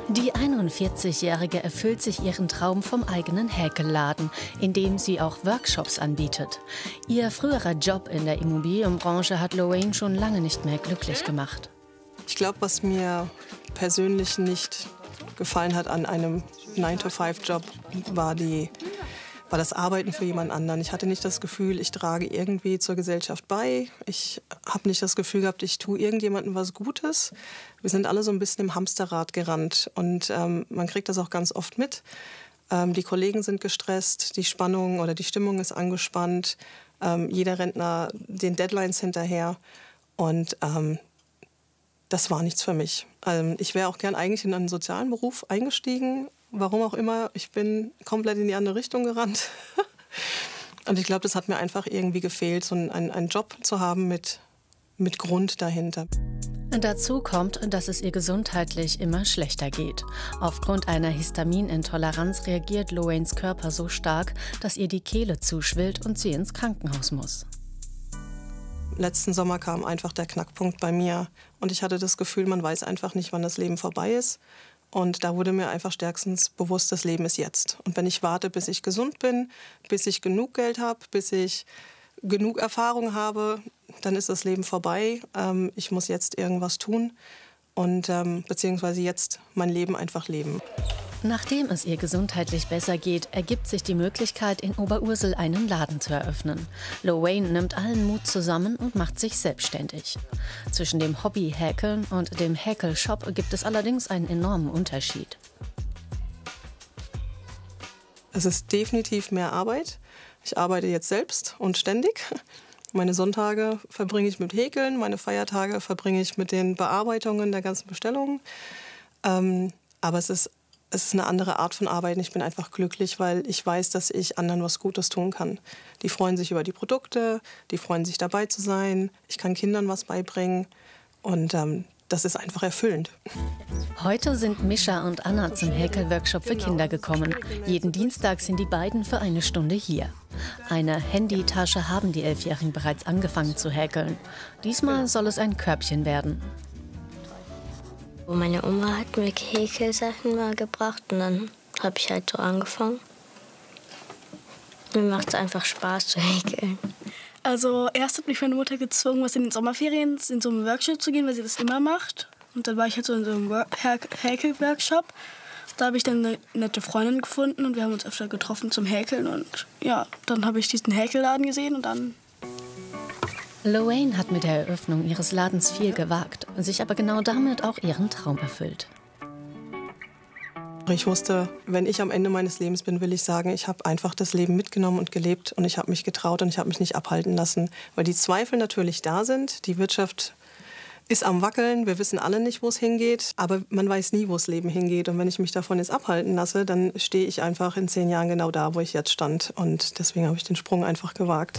Die 41-Jährige erfüllt sich ihren Traum vom eigenen Häkelladen, in dem sie auch Workshops anbietet. Ihr früherer Job in der Immobilienbranche hat Loane schon lange nicht mehr glücklich gemacht. Ich glaube, was mir persönlich nicht gefallen hat an einem 9-to-5-Job, war das Arbeiten für jemand anderen. Ich hatte nicht das Gefühl, ich trage irgendwie zur Gesellschaft bei. Ich habe nicht das Gefühl gehabt, ich tue irgendjemandem was Gutes. Wir sind alle so ein bisschen im Hamsterrad gerannt und man kriegt das auch ganz oft mit. Die Kollegen sind gestresst, die Spannung oder die Stimmung ist angespannt. Jeder rennt den Deadlines hinterher und das war nichts für mich. Ich wäre auch gern eigentlich in einen sozialen Beruf eingestiegen. Warum auch immer, ich bin komplett in die andere Richtung gerannt. Und ich glaube, das hat mir einfach irgendwie gefehlt, so einen Job zu haben mit Grund dahinter. Dazu kommt, dass es ihr gesundheitlich immer schlechter geht. Aufgrund einer Histaminintoleranz reagiert Loanes Körper so stark, dass ihr die Kehle zuschwillt und sie ins Krankenhaus muss. Letzten Sommer kam einfach der Knackpunkt bei mir. Und ich hatte das Gefühl, man weiß einfach nicht, wann das Leben vorbei ist. Und da wurde mir einfach stärkstens bewusst, das Leben ist jetzt. Und wenn ich warte, bis ich gesund bin, bis ich genug Geld habe, bis ich genug Erfahrung habe, dann ist das Leben vorbei. Ich muss jetzt irgendwas tun und beziehungsweise jetzt mein Leben einfach leben. Nachdem es ihr gesundheitlich besser geht, ergibt sich die Möglichkeit, in Oberursel einen Laden zu eröffnen. Loane nimmt allen Mut zusammen und macht sich selbstständig. Zwischen dem Hobby-Häkeln und dem Häkelshop gibt es allerdings einen enormen Unterschied. Es ist definitiv mehr Arbeit. Ich arbeite jetzt selbst und ständig. Meine Sonntage verbringe ich mit Häkeln, meine Feiertage verbringe ich mit den Bearbeitungen der ganzen Bestellungen. Aber es ist eine andere Art von Arbeit. Ich bin einfach glücklich, weil ich weiß, dass ich anderen was Gutes tun kann. Die freuen sich über die Produkte, die freuen sich dabei zu sein. Ich kann Kindern was beibringen und das ist einfach erfüllend. Heute sind Mischa und Anna zum Häkelworkshop für Kinder gekommen. Jeden Dienstag sind die beiden für eine Stunde hier. Eine Handytasche haben die 11-Jährigen bereits angefangen zu häkeln. Diesmal soll es ein Körbchen werden. Meine Oma hat mir Häkelsachen mal gebracht und dann habe ich halt so angefangen. Mir macht es einfach Spaß zu häkeln. Also erst hat mich meine Mutter gezwungen, was in den Sommerferien in so einen Workshop zu gehen, weil sie das immer macht. Und dann war ich halt so in so einem Häkel-Workshop. Da habe ich dann eine nette Freundin gefunden und wir haben uns öfter getroffen zum Häkeln. Und ja, dann habe ich diesen Häkelladen gesehen und dann... Loane hat mit der Eröffnung ihres Ladens viel gewagt, sich aber genau damit auch ihren Traum erfüllt. Ich wusste, wenn ich am Ende meines Lebens bin, will ich sagen, ich habe einfach das Leben mitgenommen und gelebt und ich habe mich getraut und ich habe mich nicht abhalten lassen. Weil die Zweifel natürlich da sind, die Wirtschaft ist am Wackeln, wir wissen alle nicht, wo es hingeht, aber man weiß nie, wo das Leben hingeht. Und wenn ich mich davon jetzt abhalten lasse, dann stehe ich einfach in 10 Jahren genau da, wo ich jetzt stand. Und deswegen habe ich den Sprung einfach gewagt.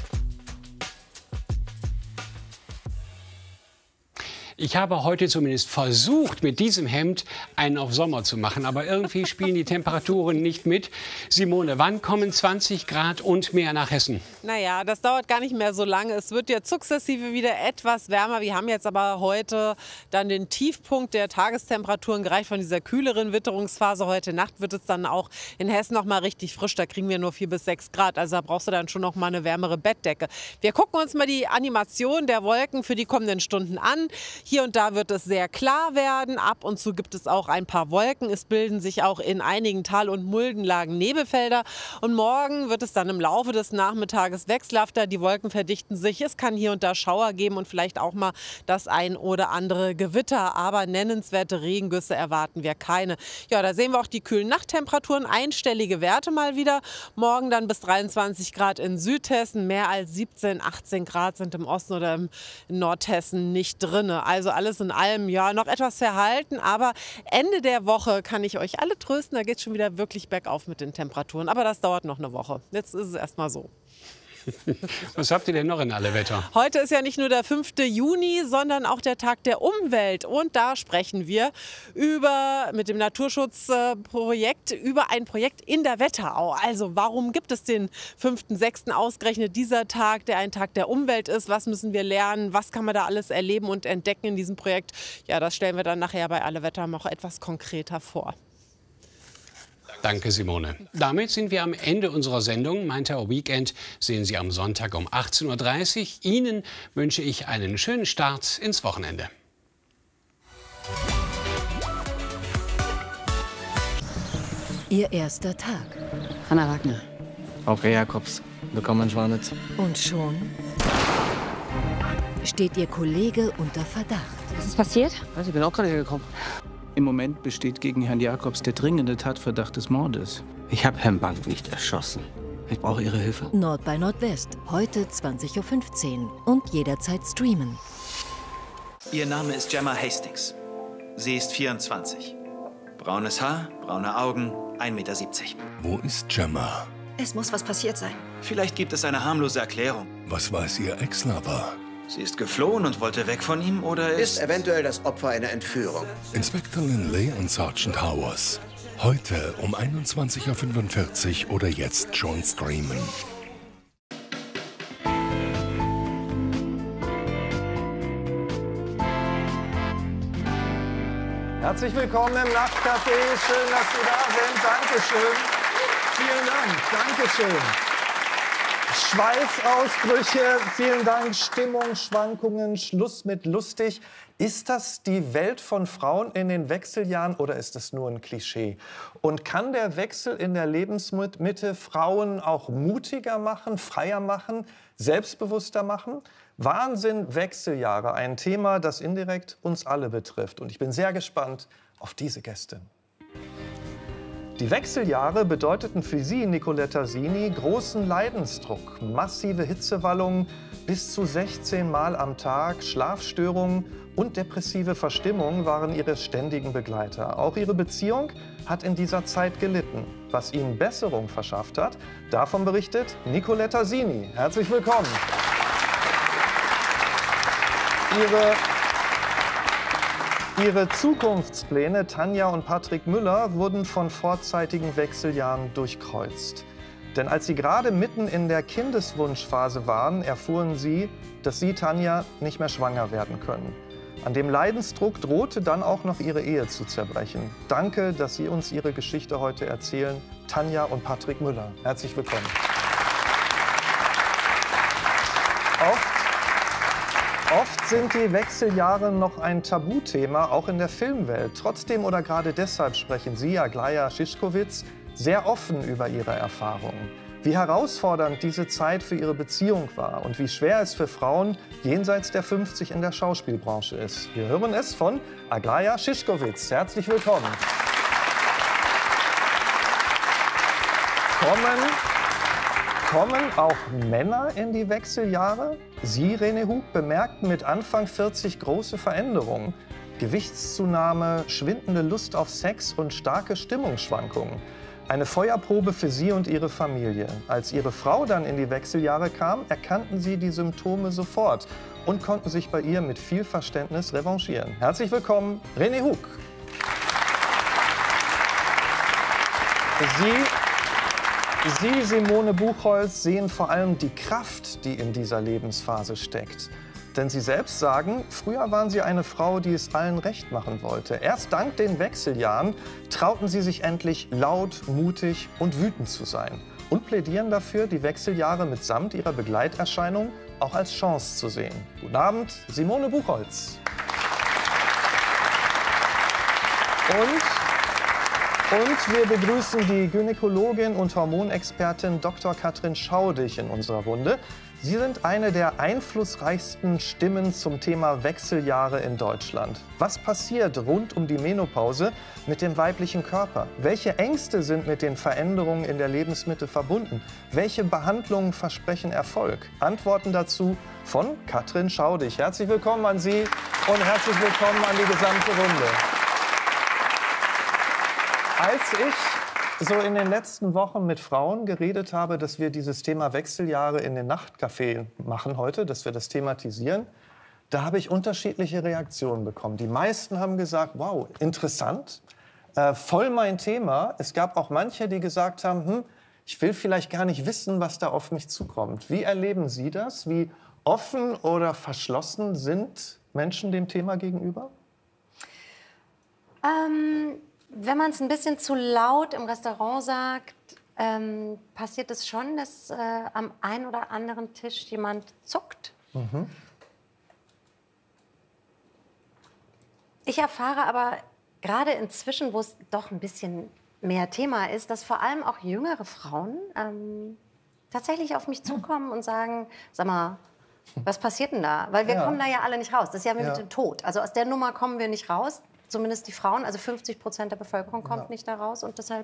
Ich habe heute zumindest versucht, mit diesem Hemd einen auf Sommer zu machen. Aber irgendwie spielen die Temperaturen nicht mit. Simone, wann kommen 20 Grad und mehr nach Hessen? Naja, das dauert gar nicht mehr so lange. Es wird jetzt sukzessive wieder etwas wärmer. Wir haben jetzt aber heute dann den Tiefpunkt der Tagestemperaturen gereicht von dieser kühleren Witterungsphase. Heute Nacht wird es dann auch in Hessen noch mal richtig frisch. Da kriegen wir nur 4 bis 6 Grad. Also da brauchst du dann schon noch mal eine wärmere Bettdecke. Wir gucken uns mal die Animation der Wolken für die kommenden Stunden an. Hier und da wird es sehr klar werden. Ab und zu gibt es auch ein paar Wolken. Es bilden sich auch in einigen Tal- und Muldenlagen Nebelfelder. Und morgen wird es dann im Laufe des Nachmittages wechselhafter. Die Wolken verdichten sich. Es kann hier und da Schauer geben und vielleicht auch mal das ein oder andere Gewitter. Aber nennenswerte Regengüsse erwarten wir keine. Ja, da sehen wir auch die kühlen Nachttemperaturen. Einstellige Werte mal wieder. Morgen dann bis 23 Grad in Südhessen. Mehr als 17, 18 Grad sind im Osten oder im Nordhessen nicht drin. Also alles in allem, ja, noch etwas verhalten, aber Ende der Woche kann ich euch alle trösten, da geht es schon wieder wirklich bergauf mit den Temperaturen, aber das dauert noch eine Woche. Jetzt ist es erstmal so. Was habt ihr denn noch in Alle Wetter? Heute ist ja nicht nur der 5. Juni, sondern auch der Tag der Umwelt. Und da sprechen wir mit dem Naturschutzprojekt über ein Projekt in der Wetterau. Also warum gibt es den 5.6. ausgerechnet dieser Tag, der ein Tag der Umwelt ist? Was müssen wir lernen? Was kann man da alles erleben und entdecken in diesem Projekt? Ja, das stellen wir dann nachher bei Alle Wetter noch etwas konkreter vor. Danke, Simone. Damit sind wir am Ende unserer Sendung. Mein Tower Weekend sehen Sie am Sonntag um 18:30 Uhr. Ihnen wünsche ich einen schönen Start ins Wochenende. Ihr erster Tag. Hanna Wagner. Frauke Jakobs. Willkommen in Schwanitz. Und schon steht Ihr Kollege unter Verdacht. Was ist passiert? Ich bin auch gerade hergekommen. Im Moment besteht gegen Herrn Jakobs der dringende Tatverdacht des Mordes. Ich habe Herrn Bank nicht erschossen. Ich brauche Ihre Hilfe. Nord bei Nordwest. Heute 20:15 Uhr und jederzeit streamen. Ihr Name ist Gemma Hastings. Sie ist 24. Braunes Haar, braune Augen, 1,70 Meter. Wo ist Gemma? Es muss was passiert sein. Vielleicht gibt es eine harmlose Erklärung. Was weiß Ihr Ex-Lover? Sie ist geflohen und wollte weg von ihm oder ist eventuell das Opfer einer Entführung. Inspektor Linley und Sergeant Howers. Heute um 21:45 Uhr oder jetzt schon streamen. Herzlich willkommen im Nachtcafé. Schön, dass Sie da sind. Dankeschön. Vielen Dank. Dankeschön. Schweißausbrüche, vielen Dank, Stimmungsschwankungen, Schluss mit lustig. Ist das die Welt von Frauen in den Wechseljahren oder ist das nur ein Klischee? Und kann der Wechsel in der Lebensmitte Frauen auch mutiger machen, freier machen, selbstbewusster machen? Wahnsinn, Wechseljahre, ein Thema, das indirekt uns alle betrifft. Und ich bin sehr gespannt auf diese Gäste. Die Wechseljahre bedeuteten für sie, Nicoletta Sini, großen Leidensdruck, massive Hitzewallungen, bis zu 16 Mal am Tag, Schlafstörungen und depressive Verstimmungen waren ihre ständigen Begleiter. Auch ihre Beziehung hat in dieser Zeit gelitten. Was ihnen Besserung verschafft hat, davon berichtet Nicoletta Sini. Herzlich willkommen. Ihre Zukunftspläne, Tanja und Patrick Müller, wurden von vorzeitigen Wechseljahren durchkreuzt. Denn als sie gerade mitten in der Kindeswunschphase waren, erfuhren sie, dass sie, Tanja, nicht mehr schwanger werden können. An dem Leidensdruck drohte dann auch noch ihre Ehe zu zerbrechen. Danke, dass Sie uns Ihre Geschichte heute erzählen, Tanja und Patrick Müller. Herzlich willkommen. Oft sind die Wechseljahre noch ein Tabuthema, auch in der Filmwelt. Trotzdem oder gerade deshalb sprechen Sie, Aglaja Szyszkowitz, sehr offen über Ihre Erfahrungen. Wie herausfordernd diese Zeit für Ihre Beziehung war und wie schwer es für Frauen jenseits der 50 in der Schauspielbranche ist. Wir hören es von Aglaja Szyszkowitz. Herzlich willkommen. Kommen auch Männer in die Wechseljahre? Sie, René Hug, bemerkten mit Anfang 40 große Veränderungen. Gewichtszunahme, schwindende Lust auf Sex und starke Stimmungsschwankungen. Eine Feuerprobe für Sie und Ihre Familie. Als Ihre Frau dann in die Wechseljahre kam, erkannten Sie die Symptome sofort und konnten sich bei ihr mit viel Verständnis revanchieren. Herzlich willkommen, René Hug. Sie, Simone Buchholz, sehen vor allem die Kraft, die in dieser Lebensphase steckt. Denn Sie selbst sagen, früher waren Sie eine Frau, die es allen recht machen wollte. Erst dank den Wechseljahren trauten Sie sich endlich laut, mutig und wütend zu sein. Und plädieren dafür, die Wechseljahre mitsamt ihrer Begleiterscheinung auch als Chance zu sehen. Guten Abend, Simone Buchholz. Und wir begrüßen die Gynäkologin und Hormonexpertin Dr. Katrin Schaudig in unserer Runde. Sie sind eine der einflussreichsten Stimmen zum Thema Wechseljahre in Deutschland. Was passiert rund um die Menopause mit dem weiblichen Körper? Welche Ängste sind mit den Veränderungen in der Lebensmitte verbunden? Welche Behandlungen versprechen Erfolg? Antworten dazu von Katrin Schaudig. Herzlich willkommen an Sie und herzlich willkommen an die gesamte Runde. so in den letzten Wochen mit Frauen geredet habe, dass wir dieses Thema Wechseljahre in den Nachtcafé machen heute, dass wir das thematisieren, da habe ich unterschiedliche Reaktionen bekommen. Die meisten haben gesagt, wow, interessant, voll mein Thema. Es gab auch manche, die gesagt haben, ich will vielleicht gar nicht wissen, was da auf mich zukommt. Wie erleben Sie das? Wie offen oder verschlossen sind Menschen dem Thema gegenüber? Wenn man es ein bisschen zu laut im Restaurant sagt, passiert es schon, dass am einen oder anderen Tisch jemand zuckt. Mhm. Ich erfahre aber gerade inzwischen, wo es doch ein bisschen mehr Thema ist, dass vor allem auch jüngere Frauen tatsächlich auf mich zukommen und sagen, sag mal, was passiert denn da? Weil wir kommen da ja alle nicht raus. Das ist ja wie mit dem Tod. Also aus der Nummer kommen wir nicht raus. Zumindest die Frauen, also 50% der Bevölkerung kommt nicht da raus. Und deshalb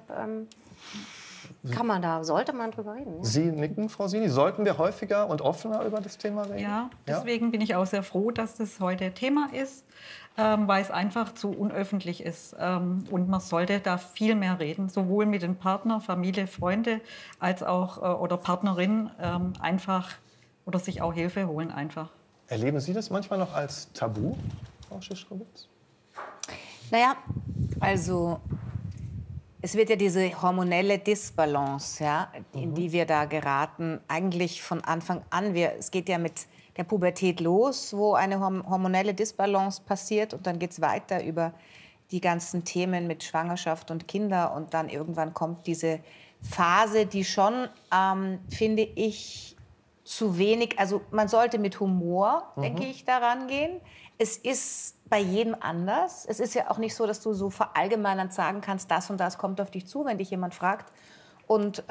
sollte man drüber reden. Ja. Sie nicken, Frau Sini. Sollten wir häufiger und offener über das Thema reden? Ja, deswegen bin ich auch sehr froh, dass das heute Thema ist, weil es einfach zu unöffentlich ist. Und man sollte da viel mehr reden, sowohl mit den Partnern, Familie, Freunde, als auch oder Partnerin einfach oder sich auch Hilfe holen einfach. Erleben Sie das manchmal noch als Tabu, Frau Schischkowitz? Naja, also es wird ja diese hormonelle Disbalance, in die wir da geraten, eigentlich von Anfang an. Es geht ja mit der Pubertät los, wo eine hormonelle Disbalance passiert. Und dann geht es weiter über die ganzen Themen mit Schwangerschaft und Kinder. Und dann irgendwann kommt diese Phase, die schon, finde ich, zu wenig, also man sollte mit Humor, denke ich, daran gehen. Es ist bei jedem anders. Es ist ja auch nicht so, dass du so verallgemeinernd sagen kannst, das und das kommt auf dich zu, wenn dich jemand fragt. Und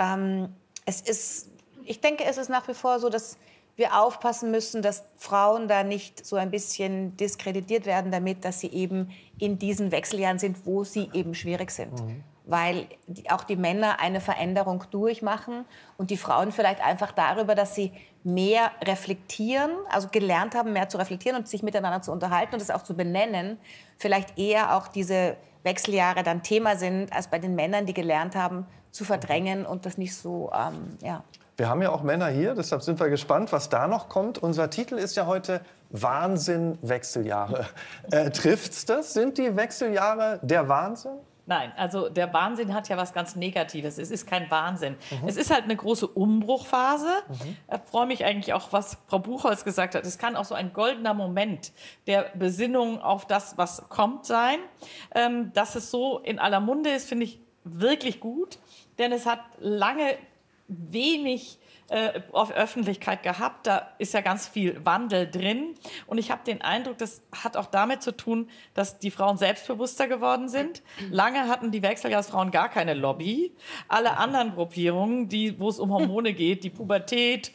ich denke, es ist nach wie vor so, dass wir aufpassen müssen, dass Frauen da nicht so ein bisschen diskreditiert werden damit, dass sie eben in diesen Wechseljahren sind, wo sie eben schwierig sind. Weil auch die Männer eine Veränderung durchmachen und die Frauen vielleicht einfach darüber, dass sie mehr reflektieren, also gelernt haben, mehr zu reflektieren und sich miteinander zu unterhalten und das auch zu benennen, vielleicht eher auch diese Wechseljahre dann Thema sind, als bei den Männern, die gelernt haben, zu verdrängen und das nicht so, Wir haben ja auch Männer hier, deshalb sind wir gespannt, was da noch kommt. Unser Titel ist ja heute Wahnsinn, Wechseljahre. Trifft's das? Sind die Wechseljahre der Wahnsinn? Nein, also der Wahnsinn hat ja was ganz Negatives. Es ist kein Wahnsinn. Es ist halt eine große Umbruchphase. Ich freue mich eigentlich auch, was Frau Buchholz gesagt hat. Es kann auch so ein goldener Moment der Besinnung auf das, was kommt, sein. Dass es so in aller Munde ist, finde ich wirklich gut. Denn es hat lange wenig auf Öffentlichkeit gehabt. Da ist ja ganz viel Wandel drin. Und ich habe den Eindruck, das hat auch damit zu tun, dass die Frauen selbstbewusster geworden sind. Lange hatten die Wechseljahrsfrauen gar keine Lobby. Alle anderen Gruppierungen, wo es um Hormone geht, die Pubertät,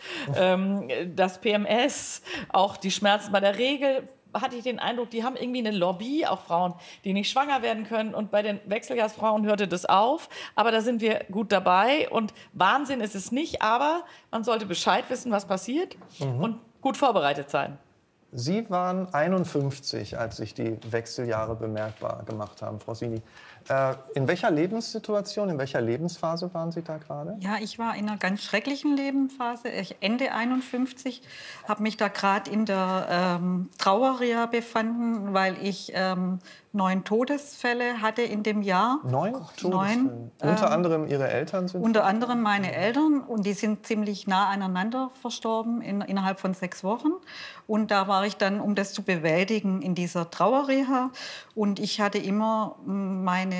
das PMS, auch die Schmerzen bei der Regel, hatte ich den Eindruck, die haben irgendwie eine Lobby, auch Frauen, die nicht schwanger werden können. Und bei den Wechseljahrsfrauen hörte das auf. Aber da sind wir gut dabei. Und Wahnsinn ist es nicht, aber man sollte Bescheid wissen, was passiert und gut vorbereitet sein. Sie waren 51, als sich die Wechseljahre bemerkbar gemacht haben, Frau Sini. In welcher Lebenssituation, in welcher Lebensphase waren Sie da gerade? Ja, ich war in einer ganz schrecklichen Lebensphase. Ende 51, habe mich da gerade in der Trauerreha befanden, weil ich 9 Todesfälle hatte in dem Jahr. 9 Todesfälle? Unter anderem Ihre Eltern sind? Unter anderem meine Eltern. Und die sind ziemlich nah aneinander verstorben innerhalb von 6 Wochen. Und da war ich dann, um das zu bewältigen, in dieser Trauerreha. Und ich hatte immer meine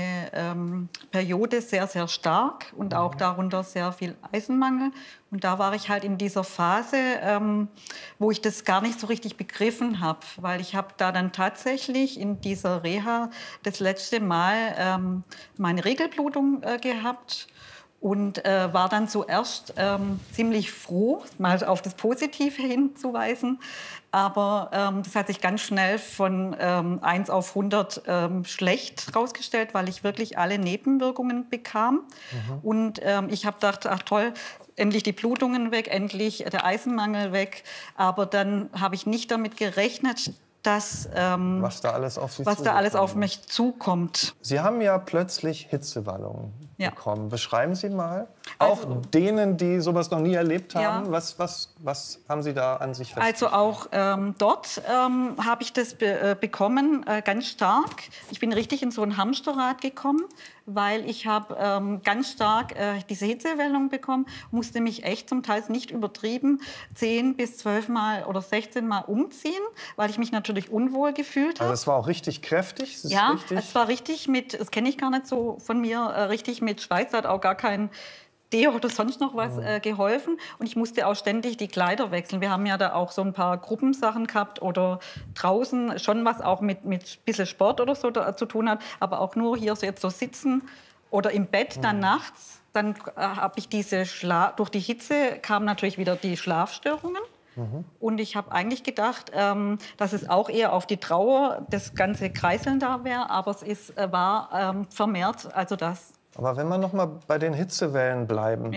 Periode sehr, sehr stark und auch darunter sehr viel Eisenmangel. Und da war ich halt in dieser Phase, wo ich das gar nicht so richtig begriffen habe, weil ich habe da dann tatsächlich in dieser Reha das letzte Mal meine Regelblutung gehabt und war dann zuerst ziemlich froh, mal auf das Positive hinzuweisen. Aber das hat sich ganz schnell von 1 auf 100 schlecht rausgestellt, weil ich wirklich alle Nebenwirkungen bekam. Und ich habe gedacht, ach toll, endlich die Blutungen weg, endlich der Eisenmangel weg. Aber dann habe ich nicht damit gerechnet, dass, was da alles auf mich zukommt. Sie haben ja plötzlich Hitzewallungen bekommen. Beschreiben Sie mal. Auch denen, die sowas noch nie erlebt haben, was haben Sie da an sich festgestellt? Also auch dort habe ich das bekommen, ganz stark. Ich bin richtig in so ein Hamsterrad gekommen, weil ich habe ganz stark diese Hitzewellung bekommen, musste mich echt zum Teil nicht übertrieben 10 bis 12 Mal oder 16 Mal umziehen, weil ich mich natürlich unwohl gefühlt habe. Also es war auch richtig kräftig? Es war richtig mit, das kenne ich gar nicht so von mir, richtig mit Schweiß, hat auch gar kein Deo oder sonst noch was geholfen. Und ich musste auch ständig die Kleider wechseln. Wir haben ja da auch so ein paar Gruppensachen gehabt oder draußen schon was auch mit ein bisschen Sport oder so zu tun hat. Aber auch nur hier so jetzt so sitzen oder im Bett dann nachts. Dann habe ich durch die Hitze kamen natürlich wieder die Schlafstörungen. Und ich habe eigentlich gedacht, dass es auch eher auf die Trauer, das ganze Kreiseln da wäre. Aber es war vermehrt also das. Aber wenn wir noch mal bei den Hitzewellen bleiben,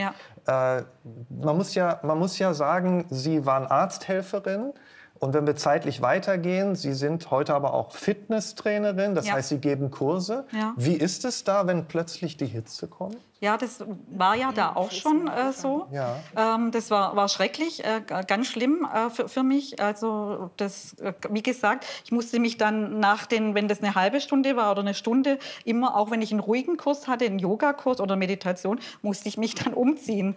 man muss ja sagen, Sie waren Arzthelferin. Und wenn wir zeitlich weitergehen, Sie sind heute aber auch Fitnesstrainerin, das heißt, Sie geben Kurse. Ja. Wie ist es da, wenn plötzlich die Hitze kommt? Ja, das war ja da auch schon so. Ja. Das war schrecklich, ganz schlimm für mich. Also das, wie gesagt, ich musste mich dann wenn das eine halbe Stunde war oder eine Stunde, immer, auch wenn ich einen ruhigen Kurs hatte, einen Yogakurs oder Meditation, musste ich mich dann umziehen.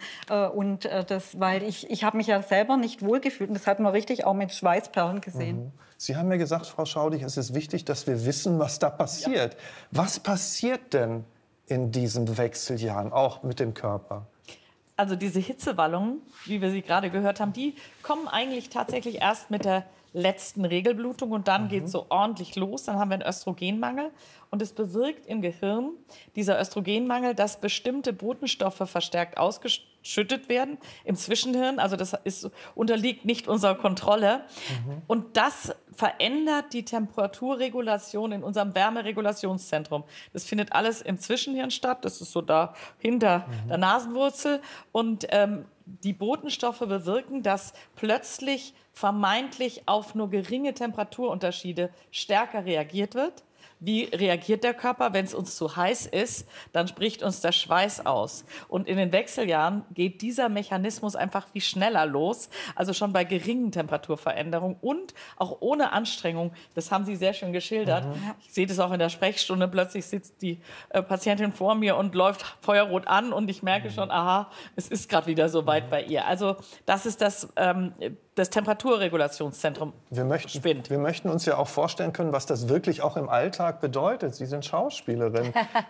Weil ich habe mich ja selber nicht wohlgefühlt. Und das hat man richtig auch mit Schweißperlen gesehen. Sie haben ja gesagt, Frau Schaudig, es ist wichtig, dass wir wissen, was da passiert. Ja. Was passiert denn in diesen Wechseljahren, auch mit dem Körper? Also diese Hitzewallungen, wie wir sie gerade gehört haben, die kommen eigentlich tatsächlich erst mit der letzten Regelblutung und dann geht es so ordentlich los. Dann haben wir einen Östrogenmangel und es bewirkt im Gehirn, dieser Östrogenmangel, dass bestimmte Botenstoffe verstärkt ausgeschüttet werden im Zwischenhirn. Also das unterliegt nicht unserer Kontrolle. Und das verändert die Temperaturregulation in unserem Wärmeregulationszentrum. Das findet alles im Zwischenhirn statt. Das ist so da hinter der Nasenwurzel. Und die Botenstoffe bewirken, dass plötzlich vermeintlich auf nur geringe Temperaturunterschiede stärker reagiert wird. Wie reagiert der Körper? Wenn es uns zu heiß ist, dann bricht uns der Schweiß aus. Und in den Wechseljahren geht dieser Mechanismus einfach viel schneller los. Also schon bei geringen Temperaturveränderungen und auch ohne Anstrengung. Das haben Sie sehr schön geschildert. Ich sehe das auch in der Sprechstunde. Plötzlich sitzt die Patientin vor mir und läuft feuerrot an. Und ich merke schon, aha, es ist gerade wieder so weit bei ihr. Also das ist das Temperaturregulationszentrum spinnt. Wir möchten uns ja auch vorstellen können, was das wirklich auch im Alltag bedeutet. Sie sind Schauspielerin.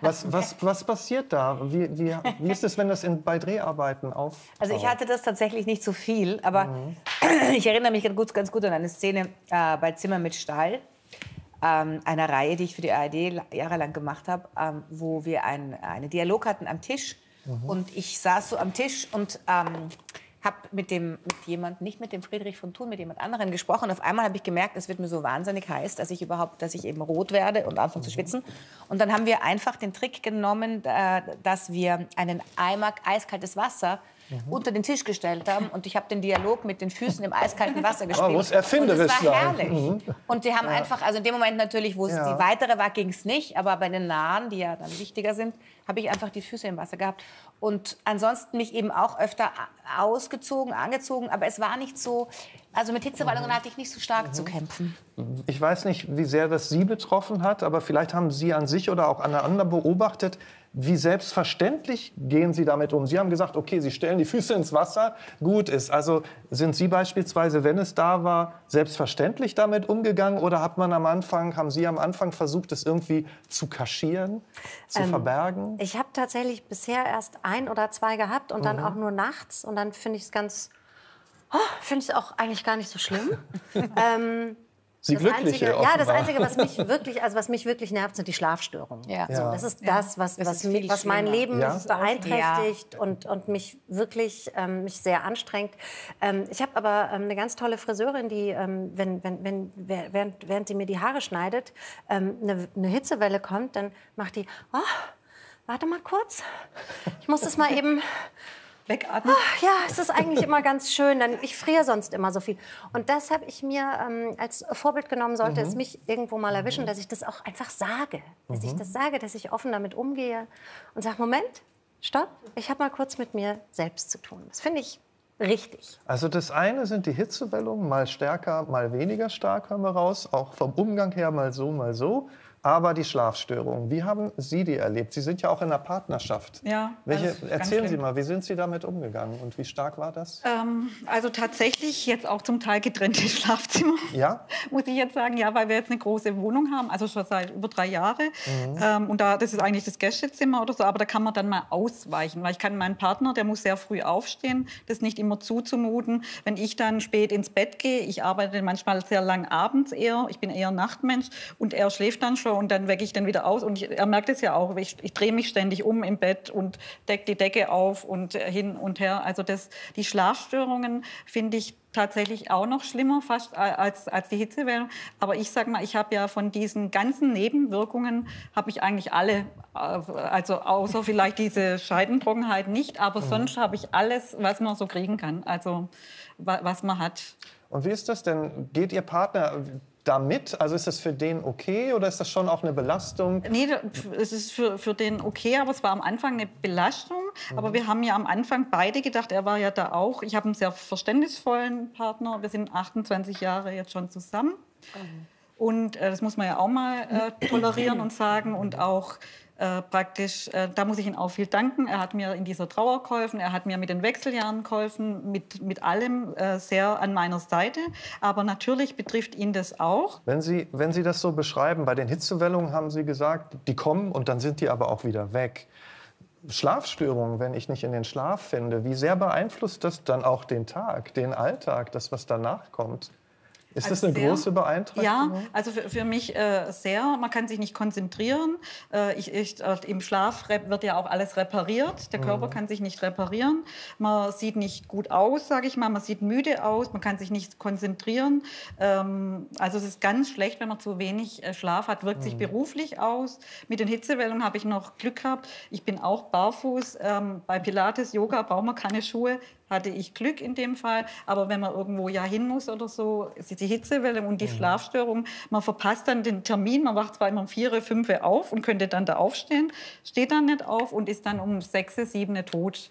Was passiert da? Wie ist es, wenn das bei Dreharbeiten auftaucht? Also ich hatte das tatsächlich nicht so viel, aber ich erinnere mich ganz gut an eine Szene bei Zimmer mit Stahl, einer Reihe, die ich für die ARD jahrelang gemacht habe, wo wir einen Dialog hatten am Tisch. Und ich saß so am Tisch und habe mit jemandem, nicht mit dem Friedrich von Thun, mit jemand anderem gesprochen. Und auf einmal habe ich gemerkt, es wird mir so wahnsinnig heiß, dass ich eben rot werde und anfange zu schwitzen. Und dann haben wir einfach den Trick genommen, dass wir einen Eimer eiskaltes Wasser unter den Tisch gestellt haben. Und ich habe den Dialog mit den Füßen im eiskalten Wasser gespielt. Muss erfinderisch sein. Und es war herrlich. Und die haben einfach, also in dem Moment natürlich, wo es die weitere war, ging es nicht. Aber bei den nahen, die ja dann wichtiger sind, habe ich einfach die Füße im Wasser gehabt. Und ansonsten mich eben auch öfter ausgezogen, angezogen. Aber es war nicht so, also mit Hitzewallungen hatte ich nicht so stark zu kämpfen. Ich weiß nicht, wie sehr das Sie betroffen hat, aber vielleicht haben Sie an sich oder auch an anderen beobachtet, wie selbstverständlich gehen Sie damit um? Sie haben gesagt, okay, Sie stellen die Füße ins Wasser, gut ist. Also sind Sie beispielsweise, wenn es da war, selbstverständlich damit umgegangen oder haben Sie am Anfang versucht, es irgendwie zu kaschieren, zu verbergen? Ich habe tatsächlich bisher erst 1 oder 2 gehabt und dann auch nur nachts. Und dann finde ich es auch eigentlich gar nicht so schlimm. Sie glückliche, ja, das Einzige, was mich wirklich nervt, sind die Schlafstörungen. Ja. So, das ist das, was mein Leben beeinträchtigt und mich wirklich mich sehr anstrengt. Ich habe aber eine ganz tolle Friseurin, die, während sie mir die Haare schneidet, eine Hitzewelle kommt, dann macht die, warte mal kurz, ich muss das mal eben wegatmen? Ja, es ist eigentlich immer ganz schön. Ich friere sonst immer so viel. Und das habe ich mir als Vorbild genommen, sollte es mich irgendwo mal erwischen, dass ich das auch einfach sage. Dass ich das sage, dass ich offen damit umgehe und sage, Moment, stopp, ich habe mal kurz mit mir selbst zu tun. Das finde ich richtig. Also das eine sind die Hitzewellungen, mal stärker, mal weniger stark, hören wir raus. Auch vom Umgang her mal so, mal so. Aber die Schlafstörungen, wie haben Sie die erlebt? Sie sind ja auch in einer Partnerschaft. Ja, Erzählen Sie mal, wie sind Sie damit umgegangen und wie stark war das? Also tatsächlich jetzt auch zum Teil getrennte Schlafzimmer. Ja? Muss ich jetzt sagen, ja, weil wir jetzt eine große Wohnung haben, also schon seit über 3 Jahren. Und das ist eigentlich das Gästezimmer oder so, aber da kann man dann mal ausweichen. Weil ich kann meinen Partner, der muss sehr früh aufstehen, das nicht immer zuzumuten. Wenn ich dann spät ins Bett gehe, ich arbeite manchmal sehr lang abends eher, ich bin eher Nachtmensch und er schläft dann schon und dann wecke ich dann wieder aus. Und er merkt es ja auch, ich drehe mich ständig um im Bett und decke die Decke auf und hin und her. Also die Schlafstörungen finde ich tatsächlich auch noch schlimmer fast als die Hitzewellen. Aber ich sage mal, ich habe ja von diesen ganzen Nebenwirkungen, habe ich eigentlich alle, also außer vielleicht diese Scheidentrockenheit nicht, aber sonst habe ich alles, was man so kriegen kann, also was man hat. Und wie ist das denn? Geht Ihr Partner damit? Also ist das für den okay oder ist das schon auch eine Belastung? Nee, es ist für den okay, aber es war am Anfang eine Belastung. Aber wir haben ja am Anfang beide gedacht, er war ja da auch. Ich habe einen sehr verständnisvollen Partner. Wir sind 28 Jahre jetzt schon zusammen. Und das muss man ja auch mal tolerieren und sagen und auch praktisch, da muss ich ihm auch viel danken. Er hat mir in dieser Trauer geholfen, er hat mir mit den Wechseljahren geholfen, mit allem sehr an meiner Seite. Aber natürlich betrifft ihn das auch. Wenn Sie das so beschreiben, bei den Hitzewellungen haben Sie gesagt, die kommen und dann sind die aber auch wieder weg. Schlafstörungen, wenn ich nicht in den Schlaf finde, wie sehr beeinflusst das dann auch den Tag, den Alltag, das, was danach kommt? Ist das eine große Beeinträchtigung? Ja, also für mich sehr. Man kann sich nicht konzentrieren. Im Schlaf wird ja auch alles repariert. Der Körper kann sich nicht reparieren. Man sieht nicht gut aus, sage ich mal. Man sieht müde aus. Man kann sich nicht konzentrieren. Also es ist ganz schlecht, wenn man zu wenig Schlaf hat. Wirkt sich beruflich aus. Mit den Hitzewellen habe ich noch Glück gehabt. Ich bin auch barfuß. Bei Pilates, Yoga braucht man keine Schuhe. Hatte ich Glück in dem Fall. Aber wenn man irgendwo hin muss oder so, ist die Hitzewelle und die Schlafstörung, man verpasst dann den Termin. Man wacht zwar immer um 4, 5 auf und könnte dann da aufstehen, steht dann nicht auf und ist dann um 6, 7 tot.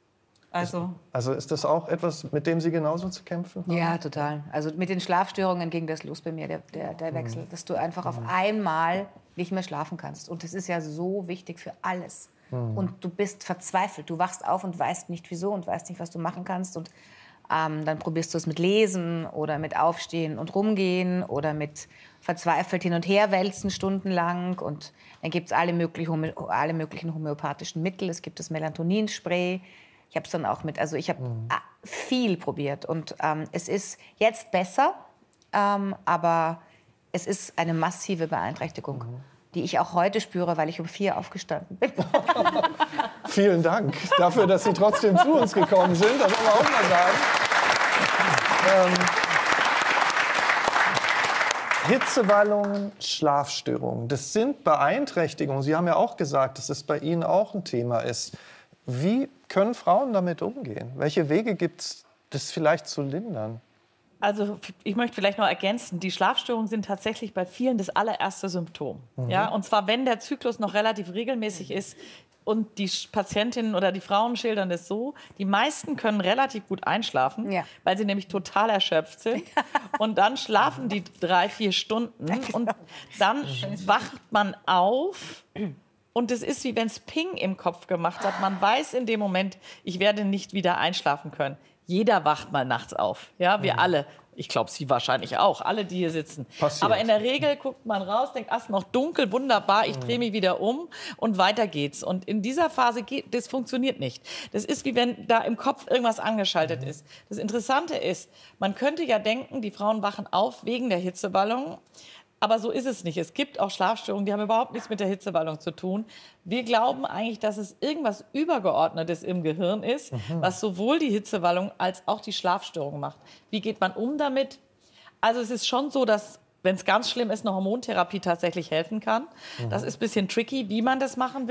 Also ist das auch etwas, mit dem Sie genauso zu kämpfen haben? Ja, total. Also mit den Schlafstörungen ging das los bei mir, der Wechsel. Dass du einfach auf einmal nicht mehr schlafen kannst. Und das ist ja so wichtig für alles. Und du bist verzweifelt. Du wachst auf und weißt nicht, wieso und weißt nicht, was du machen kannst. Und dann probierst du es mit Lesen oder mit Aufstehen und Rumgehen oder mit verzweifelt hin und her wälzen stundenlang. Und dann gibt es alle möglichen homöopathischen Mittel. Es gibt das Melatoninspray. Ich habe es dann auch ich habe viel probiert. Und es ist jetzt besser, aber es ist eine massive Beeinträchtigung, die ich auch heute spüre, weil ich um 4 aufgestanden bin. Vielen Dank dafür, dass Sie trotzdem zu uns gekommen sind. Das wollen wir auch mal sagen. Hitzewallungen, Schlafstörungen, das sind Beeinträchtigungen. Sie haben ja auch gesagt, dass es bei Ihnen auch ein Thema ist. Wie können Frauen damit umgehen? Welche Wege gibt es, das vielleicht zu lindern? Also ich möchte vielleicht noch ergänzen, die Schlafstörungen sind tatsächlich bei vielen das allererste Symptom. Ja? Und zwar, wenn der Zyklus noch relativ regelmäßig ist und die Patientinnen oder die Frauen schildern das so, die meisten können relativ gut einschlafen, weil sie nämlich total erschöpft sind. Und dann schlafen die 3, 4 Stunden und dann wacht man auf. Und es ist, wie wenn es Ping im Kopf gemacht hat. Man weiß in dem Moment, ich werde nicht wieder einschlafen können. Jeder wacht mal nachts auf. Ja, wir alle. Ich glaube, Sie wahrscheinlich auch. Alle, die hier sitzen. Passiert. Aber in der Regel guckt man raus, denkt, es ist noch dunkel, wunderbar, ich drehe mich wieder um und weiter geht's. Und in dieser Phase das funktioniert nicht. Das ist, wie wenn da im Kopf irgendwas angeschaltet ist. Das Interessante ist, man könnte ja denken, die Frauen wachen auf wegen der Hitzewallung. Aber so ist es nicht. Es gibt auch Schlafstörungen, die haben überhaupt nichts mit der Hitzewallung zu tun. Wir glauben eigentlich, dass es irgendwas Übergeordnetes im Gehirn ist, was sowohl die Hitzewallung als auch die Schlafstörung macht. Wie geht man um damit? Also es ist schon so, dass, wenn es ganz schlimm ist, eine Hormontherapie tatsächlich helfen kann. Das ist ein bisschen tricky, wie man das machen will.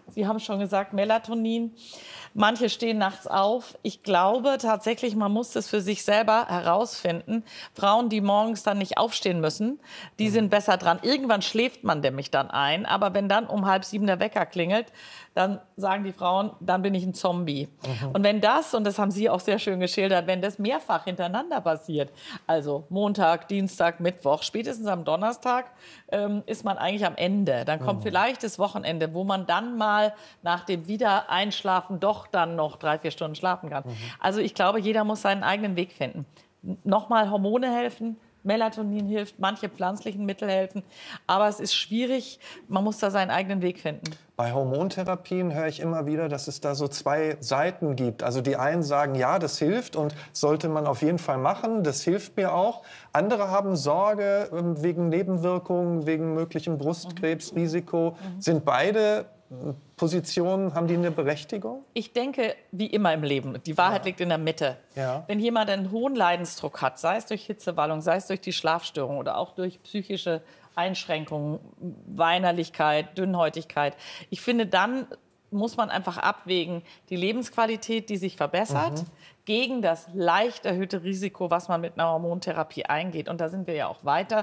Sie haben schon gesagt, Melatonin. Manche stehen nachts auf. Ich glaube tatsächlich, man muss das für sich selber herausfinden. Frauen, die morgens dann nicht aufstehen müssen, die sind besser dran. Irgendwann schläft man nämlich dann ein. Aber wenn dann um 6:30 der Wecker klingelt, dann sagen die Frauen, dann bin ich ein Zombie. Und wenn das, und das haben Sie auch sehr schön geschildert, wenn das mehrfach hintereinander passiert, also Montag, Dienstag, Mittwoch, spätestens am Donnerstag, ist man eigentlich am Ende. Dann kommt vielleicht das Wochenende, wo man dann mal nach dem Wiedereinschlafen doch dann noch 3-4 Stunden schlafen kann. Also ich glaube, jeder muss seinen eigenen Weg finden. Nochmal, Hormone helfen, Melatonin hilft, manche pflanzlichen Mittel helfen. Aber es ist schwierig, man muss da seinen eigenen Weg finden. Bei Hormontherapien höre ich immer wieder, dass es da so zwei Seiten gibt. Also die einen sagen, ja, das hilft und sollte man auf jeden Fall machen, das hilft mir auch. Andere haben Sorge wegen Nebenwirkungen, wegen möglichem Brustkrebsrisiko. Sind beide Positionen, haben die eine Berechtigung? Ich denke, wie immer im Leben, die Wahrheit liegt in der Mitte. Ja. Wenn jemand einen hohen Leidensdruck hat, sei es durch Hitzewallung, sei es durch die Schlafstörung oder auch durch psychische Einschränkungen, Weinerlichkeit, Dünnhäutigkeit, ich finde, dann muss man einfach abwägen, die Lebensqualität, die sich verbessert, gegen das leicht erhöhte Risiko, was man mit einer Hormontherapie eingeht. Und da sind wir ja auch weiter.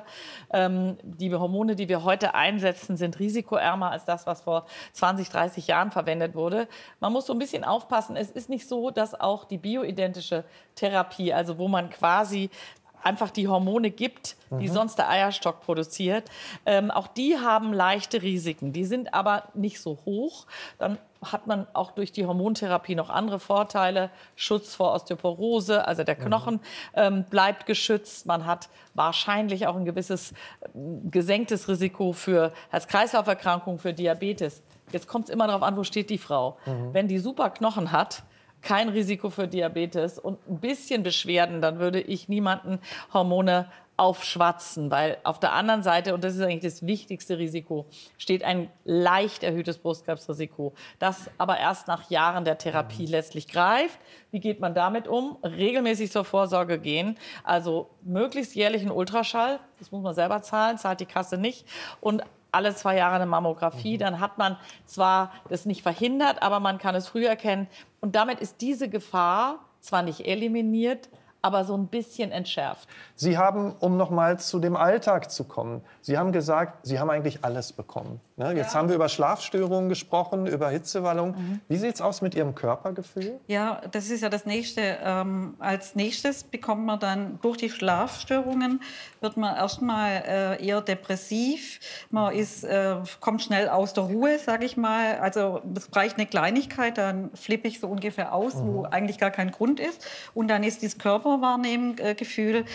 Die Hormone, die wir heute einsetzen, sind risikoärmer als das, was vor 20, 30 Jahren verwendet wurde. Man muss so ein bisschen aufpassen. Es ist nicht so, dass auch die bioidentische Therapie, also wo man quasi einfach die Hormone gibt, die sonst der Eierstock produziert. Auch die haben leichte Risiken. Die sind aber nicht so hoch. Dann hat man auch durch die Hormontherapie noch andere Vorteile. Schutz vor Osteoporose, also der Knochen bleibt geschützt. Man hat wahrscheinlich auch ein gewisses gesenktes Risiko für Herz-Kreislauf-Erkrankungen, für Diabetes. Jetzt kommt es immer darauf an, wo steht die Frau. Wenn die super Knochen hat, kein Risiko für Diabetes und ein bisschen Beschwerden, dann würde ich niemanden Hormone aufschwatzen, weil auf der anderen Seite, und das ist eigentlich das wichtigste Risiko, steht ein leicht erhöhtes Brustkrebsrisiko, das aber erst nach Jahren der Therapie letztlich greift. Wie geht man damit um? Regelmäßig zur Vorsorge gehen, also möglichst jährlich einen Ultraschall, das muss man selber zahlen, zahlt die Kasse nicht, und alle 2 Jahre eine Mammographie, dann hat man zwar das nicht verhindert, aber man kann es früh erkennen. Und damit ist diese Gefahr zwar nicht eliminiert, aber so ein bisschen entschärft. Sie haben, um noch mal zu dem Alltag zu kommen, Sie haben gesagt, Sie haben eigentlich alles bekommen. Ne? Jetzt haben wir über Schlafstörungen gesprochen, über Hitzewallung. Wie sieht es aus mit Ihrem Körpergefühl? Ja, das ist ja das Nächste. Als nächstes bekommt man dann durch die Schlafstörungen, wird man erstmal eher depressiv. Man kommt schnell aus der Ruhe, sage ich mal. Also es reicht eine Kleinigkeit, dann flippe ich so ungefähr aus, wo eigentlich gar kein Grund ist. Und dann ist dieses Körperwahrnehmgefühl,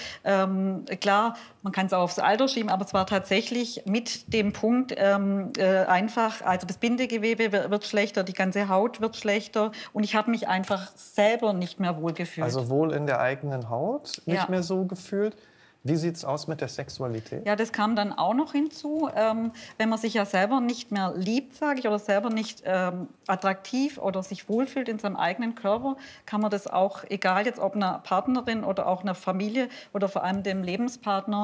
klar, man kann es auch aufs Alter schieben, aber es war tatsächlich mit dem Punkt einfach, also das Bindegewebe wird schlechter, die ganze Haut wird schlechter und ich habe mich einfach selber nicht mehr wohl gefühlt. Also wohl in der eigenen Haut nicht mehr so gefühlt. Wie sieht es aus mit der Sexualität? Ja, das kam dann auch noch hinzu. Wenn man sich ja selber nicht mehr liebt, sage ich, oder selber nicht attraktiv oder sich wohlfühlt in seinem eigenen Körper, kann man das auch, egal jetzt ob einer Partnerin oder auch einer Familie oder vor allem dem Lebenspartner,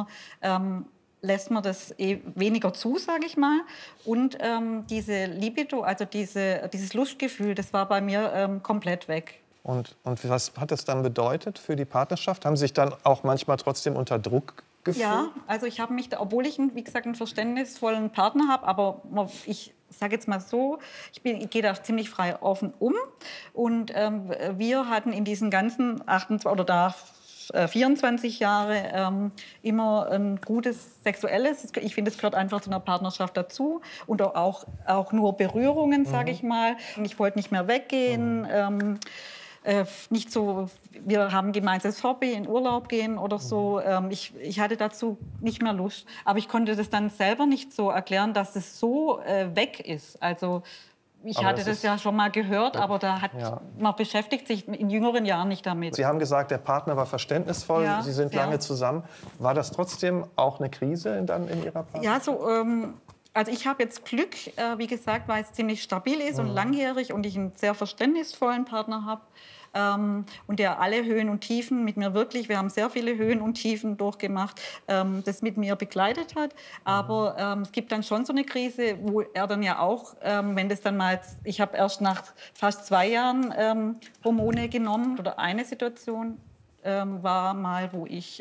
lässt man das weniger zu, sage ich mal. Und diese Libido, also dieses Lustgefühl, das war bei mir komplett weg. Und was hat das dann bedeutet für die Partnerschaft? Haben Sie sich dann auch manchmal trotzdem unter Druck gefühlt? Ja, also ich habe mich, obwohl ich, wie gesagt, einen verständnisvollen Partner habe, aber ich sage jetzt mal so, ich gehe da ziemlich frei offen um. Und wir hatten in diesen ganzen 24 Jahre immer ein gutes Sexuelles. Ich finde, es gehört einfach zu einer Partnerschaft dazu. Und auch nur Berührungen, sage ich mal. Ich wollte nicht mehr weggehen. Nicht so, wir haben ein gemeinsames Hobby, in Urlaub gehen oder so. Ich hatte dazu nicht mehr Lust. Aber ich konnte das dann selber nicht so erklären, dass es so weg ist. Also ich hatte das ja schon mal gehört, aber man beschäftigt sich in jüngeren Jahren nicht damit. Sie haben gesagt, der Partner war verständnisvoll, Sie sind lange zusammen. War das trotzdem auch eine Krise dann in Ihrer Partnerschaft? Ja, so... Also ich habe jetzt Glück, wie gesagt, weil es ziemlich stabil ist und langjährig und ich einen sehr verständnisvollen Partner habe. Und der alle Höhen und Tiefen mit mir wirklich, wir haben sehr viele Höhen und Tiefen durchgemacht, das mit mir begleitet hat. Aber es gibt dann schon so eine Krise, wo er dann ja auch, wenn das dann mal, ich habe erst nach fast 2 Jahren Hormone genommen oder eine Situation war mal, wo ich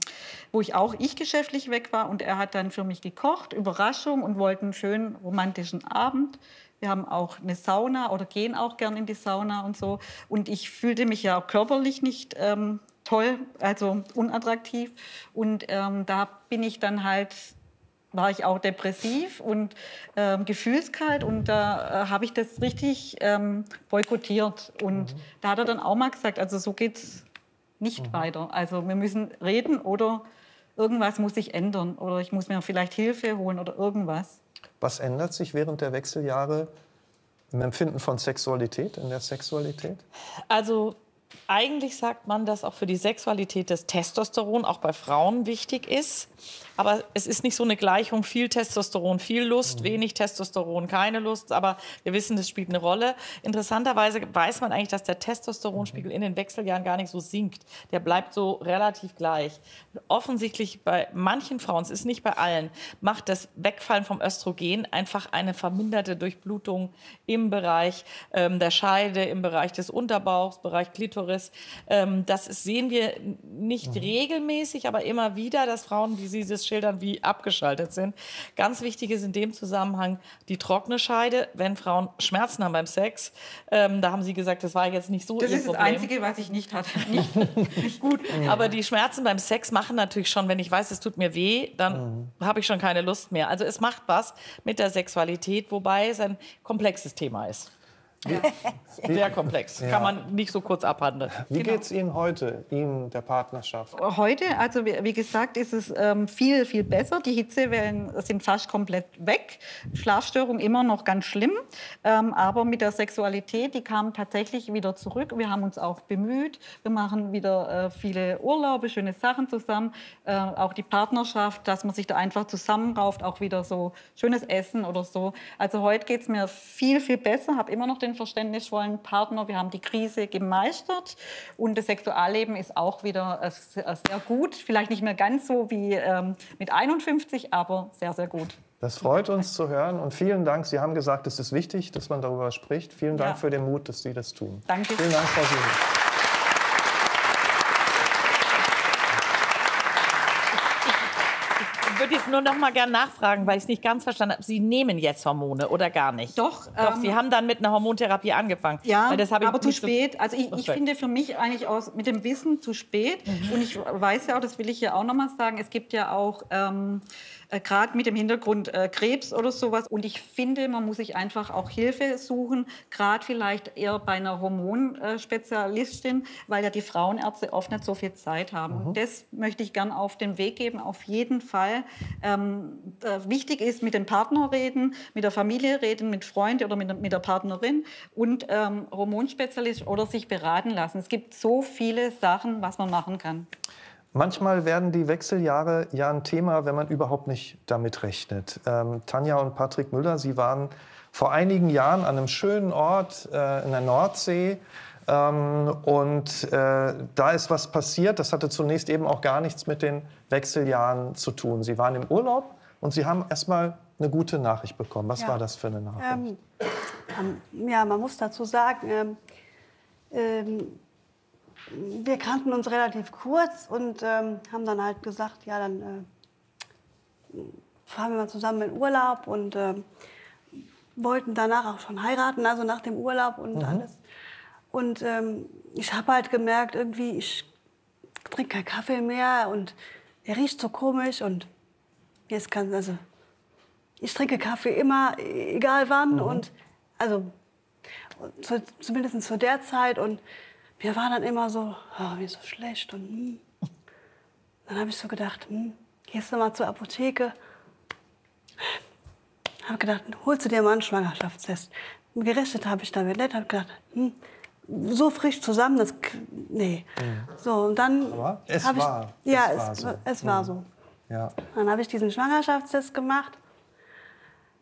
auch geschäftlich weg war und er hat dann für mich gekocht, Überraschung und wollte einen schönen romantischen Abend. Wir haben auch eine Sauna oder gehen auch gern in die Sauna und so. Und ich fühlte mich ja körperlich nicht toll, also unattraktiv. Und da bin ich dann halt, war ich auch depressiv und gefühlskalt. Und da habe ich das richtig boykottiert. Und da hat er dann auch mal gesagt, also so geht's nicht weiter. Also wir müssen reden oder irgendwas muss sich ändern. Oder ich muss mir vielleicht Hilfe holen oder irgendwas. Was ändert sich während der Wechseljahre im Empfinden von Sexualität, in der Sexualität? Also eigentlich sagt man, dass auch für die Sexualität das Testosteron auch bei Frauen wichtig ist. Aber es ist nicht so eine Gleichung, viel Testosteron, viel Lust, wenig Testosteron, keine Lust. Aber wir wissen, das spielt eine Rolle. Interessanterweise weiß man eigentlich, dass der Testosteronspiegel in den Wechseljahren gar nicht so sinkt. Der bleibt so relativ gleich. Offensichtlich bei manchen Frauen, es ist nicht bei allen, macht das Wegfallen vom Östrogen einfach eine verminderte Durchblutung im Bereich der Scheide, im Bereich des Unterbauchs, Bereich Klitoris. Das sehen wir nicht regelmäßig, aber immer wieder, dass Frauen, wie Sie das schildern, wie abgeschaltet sind. Ganz wichtig ist in dem Zusammenhang die trockene Scheide. Wenn Frauen Schmerzen haben beim Sex, da haben Sie gesagt, das war jetzt nicht so Ihr Problem. Das ist das Einzige, was ich nicht hatte. Nicht gut. Aber die Schmerzen beim Sex machen natürlich schon, wenn ich weiß, es tut mir weh, dann habe ich schon keine Lust mehr. Also es macht was mit der Sexualität, wobei es ein komplexes Thema ist. Sehr komplex, kann man nicht so kurz abhandeln. Wie geht es Ihnen heute, Ihnen, der Partnerschaft? Heute, also wie gesagt, ist es viel, viel besser. Die Hitzewellen sind fast komplett weg. Schlafstörung immer noch ganz schlimm. Aber mit der Sexualität, die kam tatsächlich wieder zurück. Wir haben uns auch bemüht. Wir machen wieder viele Urlaube, schöne Sachen zusammen. Auch die Partnerschaft, dass man sich da einfach zusammenrauft, auch wieder so schönes Essen oder so. Also heute geht es mir viel, viel besser. Habe immer noch den verständnisvollen Partner. Wir haben die Krise gemeistert und das Sexualleben ist auch wieder sehr gut. Vielleicht nicht mehr ganz so wie mit 51, aber sehr, sehr gut. Das freut uns zu hören und vielen Dank. Sie haben gesagt, es ist wichtig, dass man darüber spricht. Vielen Dank für den Mut, dass Sie das tun. Danke. Vielen Dank, Frau Siemens. Ich würde jetzt nur noch mal gerne nachfragen, weil ich es nicht ganz verstanden habe. Sie nehmen jetzt Hormone oder gar nicht? Doch. Sie haben dann mit einer Hormontherapie angefangen. Ja, weil das habe ich aber zu nicht spät. Also ich finde für mich eigentlich mit dem Wissen zu spät. Und ich weiß ja auch, das will ich ja auch noch mal sagen, es gibt ja auch gerade mit dem Hintergrund Krebs oder sowas. Und ich finde, man muss sich einfach auch Hilfe suchen, gerade vielleicht eher bei einer Hormonspezialistin, weil ja die Frauenärzte oft nicht so viel Zeit haben. Und das möchte ich gern auf den Weg geben, auf jeden Fall. Wichtig ist, mit dem Partner reden, mit der Familie reden, mit Freunden oder mit der Partnerin und Hormonspezialist oder sich beraten lassen. Es gibt so viele Sachen, was man machen kann. Manchmal werden die Wechseljahre ja ein Thema, wenn man überhaupt nicht damit rechnet. Tanja und Patrick Müller, Sie waren vor einigen Jahren an einem schönen Ort in der Nordsee. Da ist was passiert, das hatte zunächst eben auch gar nichts mit den Wechseljahren zu tun. Sie waren im Urlaub und Sie haben erst mal eine gute Nachricht bekommen. Was war das für eine Nachricht? Ja, man muss dazu sagen, wir kannten uns relativ kurz und haben dann halt gesagt, ja, dann fahren wir mal zusammen in Urlaub und wollten danach auch schon heiraten, also nach dem Urlaub und alles. Und ich habe halt gemerkt, irgendwie, ich trinke keinen Kaffee mehr und er riecht so komisch und jetzt also ich trinke Kaffee immer, egal wann und also zumindest zu der Zeit und wir waren dann immer so, oh, mir ist so schlecht und dann habe ich so gedacht, gehst du mal zur Apotheke. Habe gedacht, holst du dir mal einen Schwangerschaftstest. Gerechnet habe ich damit nicht, habe gedacht, so frisch zusammen, das nee. So und dann es war so. Es war so. Ja. Dann habe ich diesen Schwangerschaftstest gemacht.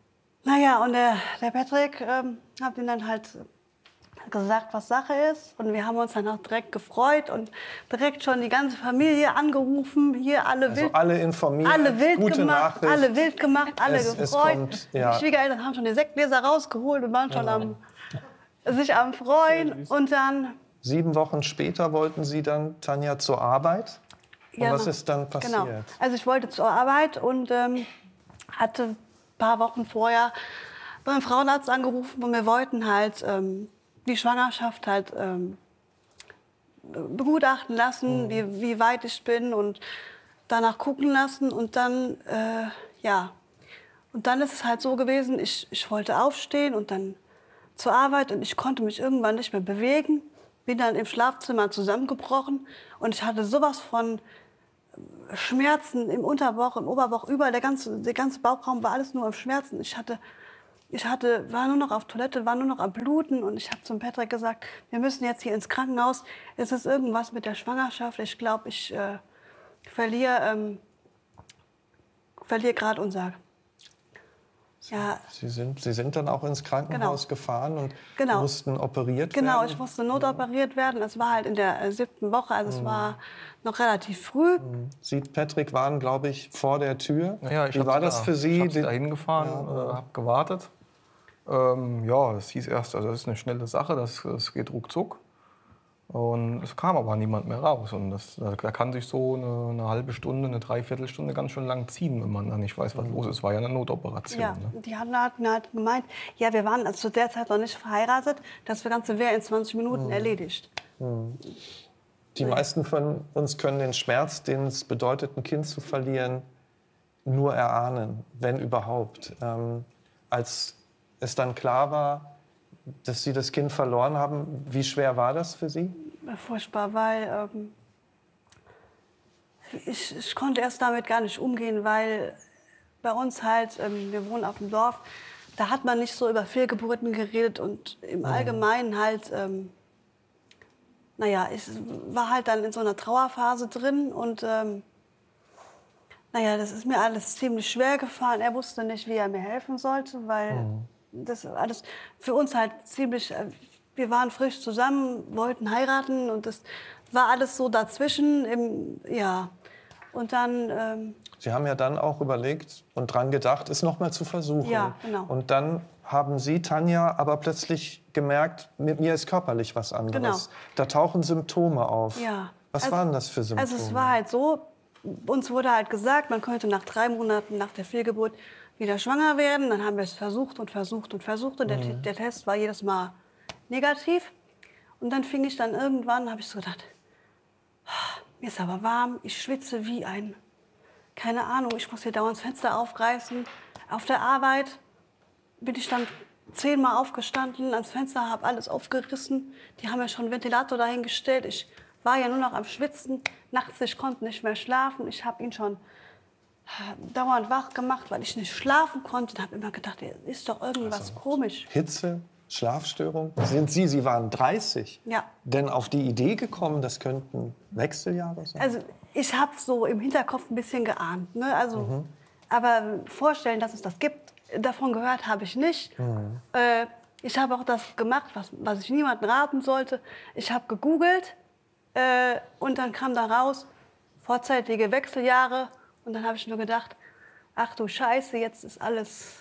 Naja, und der Patrick hat ihm dann halt gesagt, was Sache ist. Und wir haben uns dann auch direkt gefreut und direkt schon die ganze Familie angerufen. Hier alle wild, alle informiert, alle wild gute gemacht, Nachricht. alle wild gemacht, alle gefreut. Kommt, ja. Die Schwiegereltern haben schon die Sektgläser rausgeholt und waren schon sich am Freuen. Und dann 7 Wochen später wollten Sie dann, Tanja, zur Arbeit. Und was ist dann passiert? Genau. Also ich wollte zur Arbeit und hatte ein paar Wochen vorher beim Frauenarzt angerufen und wir wollten halt die Schwangerschaft halt begutachten lassen, wie weit ich bin und danach gucken lassen. Und dann, und dann ist es halt so gewesen, ich wollte aufstehen und dann zur Arbeit und ich konnte mich irgendwann nicht mehr bewegen. Bin dann im Schlafzimmer zusammengebrochen und ich hatte sowas von Schmerzen im Unterbauch, im Oberbauch, überall, der ganze Bauchraum war alles nur am Schmerzen. War nur noch auf Toilette, war nur noch am Bluten und ich habe zum Patrick gesagt, wir müssen jetzt hier ins Krankenhaus. Es ist irgendwas mit der Schwangerschaft. Ich glaube, ich verliere gerade unser. Ja. Sie sind dann auch ins Krankenhaus gefahren und mussten operiert werden? Genau, ich musste notoperiert werden. Es war halt in der 7. Woche, also es war noch relativ früh. Sie, Patrick, waren, glaube ich, vor der Tür. Ja, Wie war das für Sie? Ich bin da hingefahren, habe gewartet. Ja, es hieß erst, also das ist eine schnelle Sache, das geht ruckzuck. Und es kam aber niemand mehr raus. Und da kann sich so eine halbe Stunde, eine Dreiviertelstunde ganz schön lang ziehen, wenn man da nicht weiß, was los ist. War ja eine Notoperation. Ja, ne? die hatten halt gemeint, ja, wir waren zu der Zeit noch nicht verheiratet, das Ganze wäre in 20 Minuten erledigt. Die meisten von uns können den Schmerz, den es bedeutet, ein Kind zu verlieren, nur erahnen, wenn überhaupt. Als es dann klar war, dass Sie das Kind verloren haben, wie schwer war das für Sie? Furchtbar, weil ich konnte erst damit gar nicht umgehen, weil bei uns halt, wir wohnen auf dem Dorf, da hat man nicht so über Fehlgeburten geredet und im Allgemeinen halt, ich war halt dann in so einer Trauerphase drin und das ist mir alles ziemlich schwer gefallen. Er wusste nicht, wie er mir helfen sollte, weil das alles für uns halt ziemlich, wir waren frisch zusammen, wollten heiraten und das war alles so dazwischen, und dann... Sie haben ja dann auch überlegt und dran gedacht, es noch mal zu versuchen. Ja, genau. Und dann haben Sie, Tanja, aber plötzlich gemerkt, mit mir ist körperlich was anderes. Genau. Da tauchen Symptome auf. Ja. Was waren das für Symptome? Also es war halt so, uns wurde halt gesagt, man könnte nach 3 Monaten nach der Fehlgeburt wieder schwanger werden. Dann haben wir es versucht und versucht und versucht und der Test war jedes Mal negativ. Und dann fing ich dann irgendwann, habe ich so gedacht, mir ist aber warm, ich schwitze wie ein, keine Ahnung, ich muss hier dauernd das Fenster aufreißen. Auf der Arbeit bin ich dann 10-mal aufgestanden, ans Fenster, habe alles aufgerissen. Die haben ja schon einen Ventilator dahingestellt. Ich war ja nur noch am Schwitzen. Nachts, ich konnte nicht mehr schlafen. Ich habe ihn schon dauernd wach gemacht, weil ich nicht schlafen konnte. Ich habe immer gedacht, ist doch irgendwas komisch. Hitze, Schlafstörung? Sie waren 30. Ja. Denn auf die Idee gekommen, das könnten Wechseljahre sein? Also ich habe so im Hinterkopf ein bisschen geahnt. Ne? Also, aber vorstellen, dass es das gibt, davon gehört habe ich nicht. Ich habe auch das gemacht, was ich niemandem raten sollte. Ich habe gegoogelt und dann kam da raus, vorzeitige Wechseljahre. Und dann habe ich nur gedacht, ach du Scheiße, jetzt ist alles,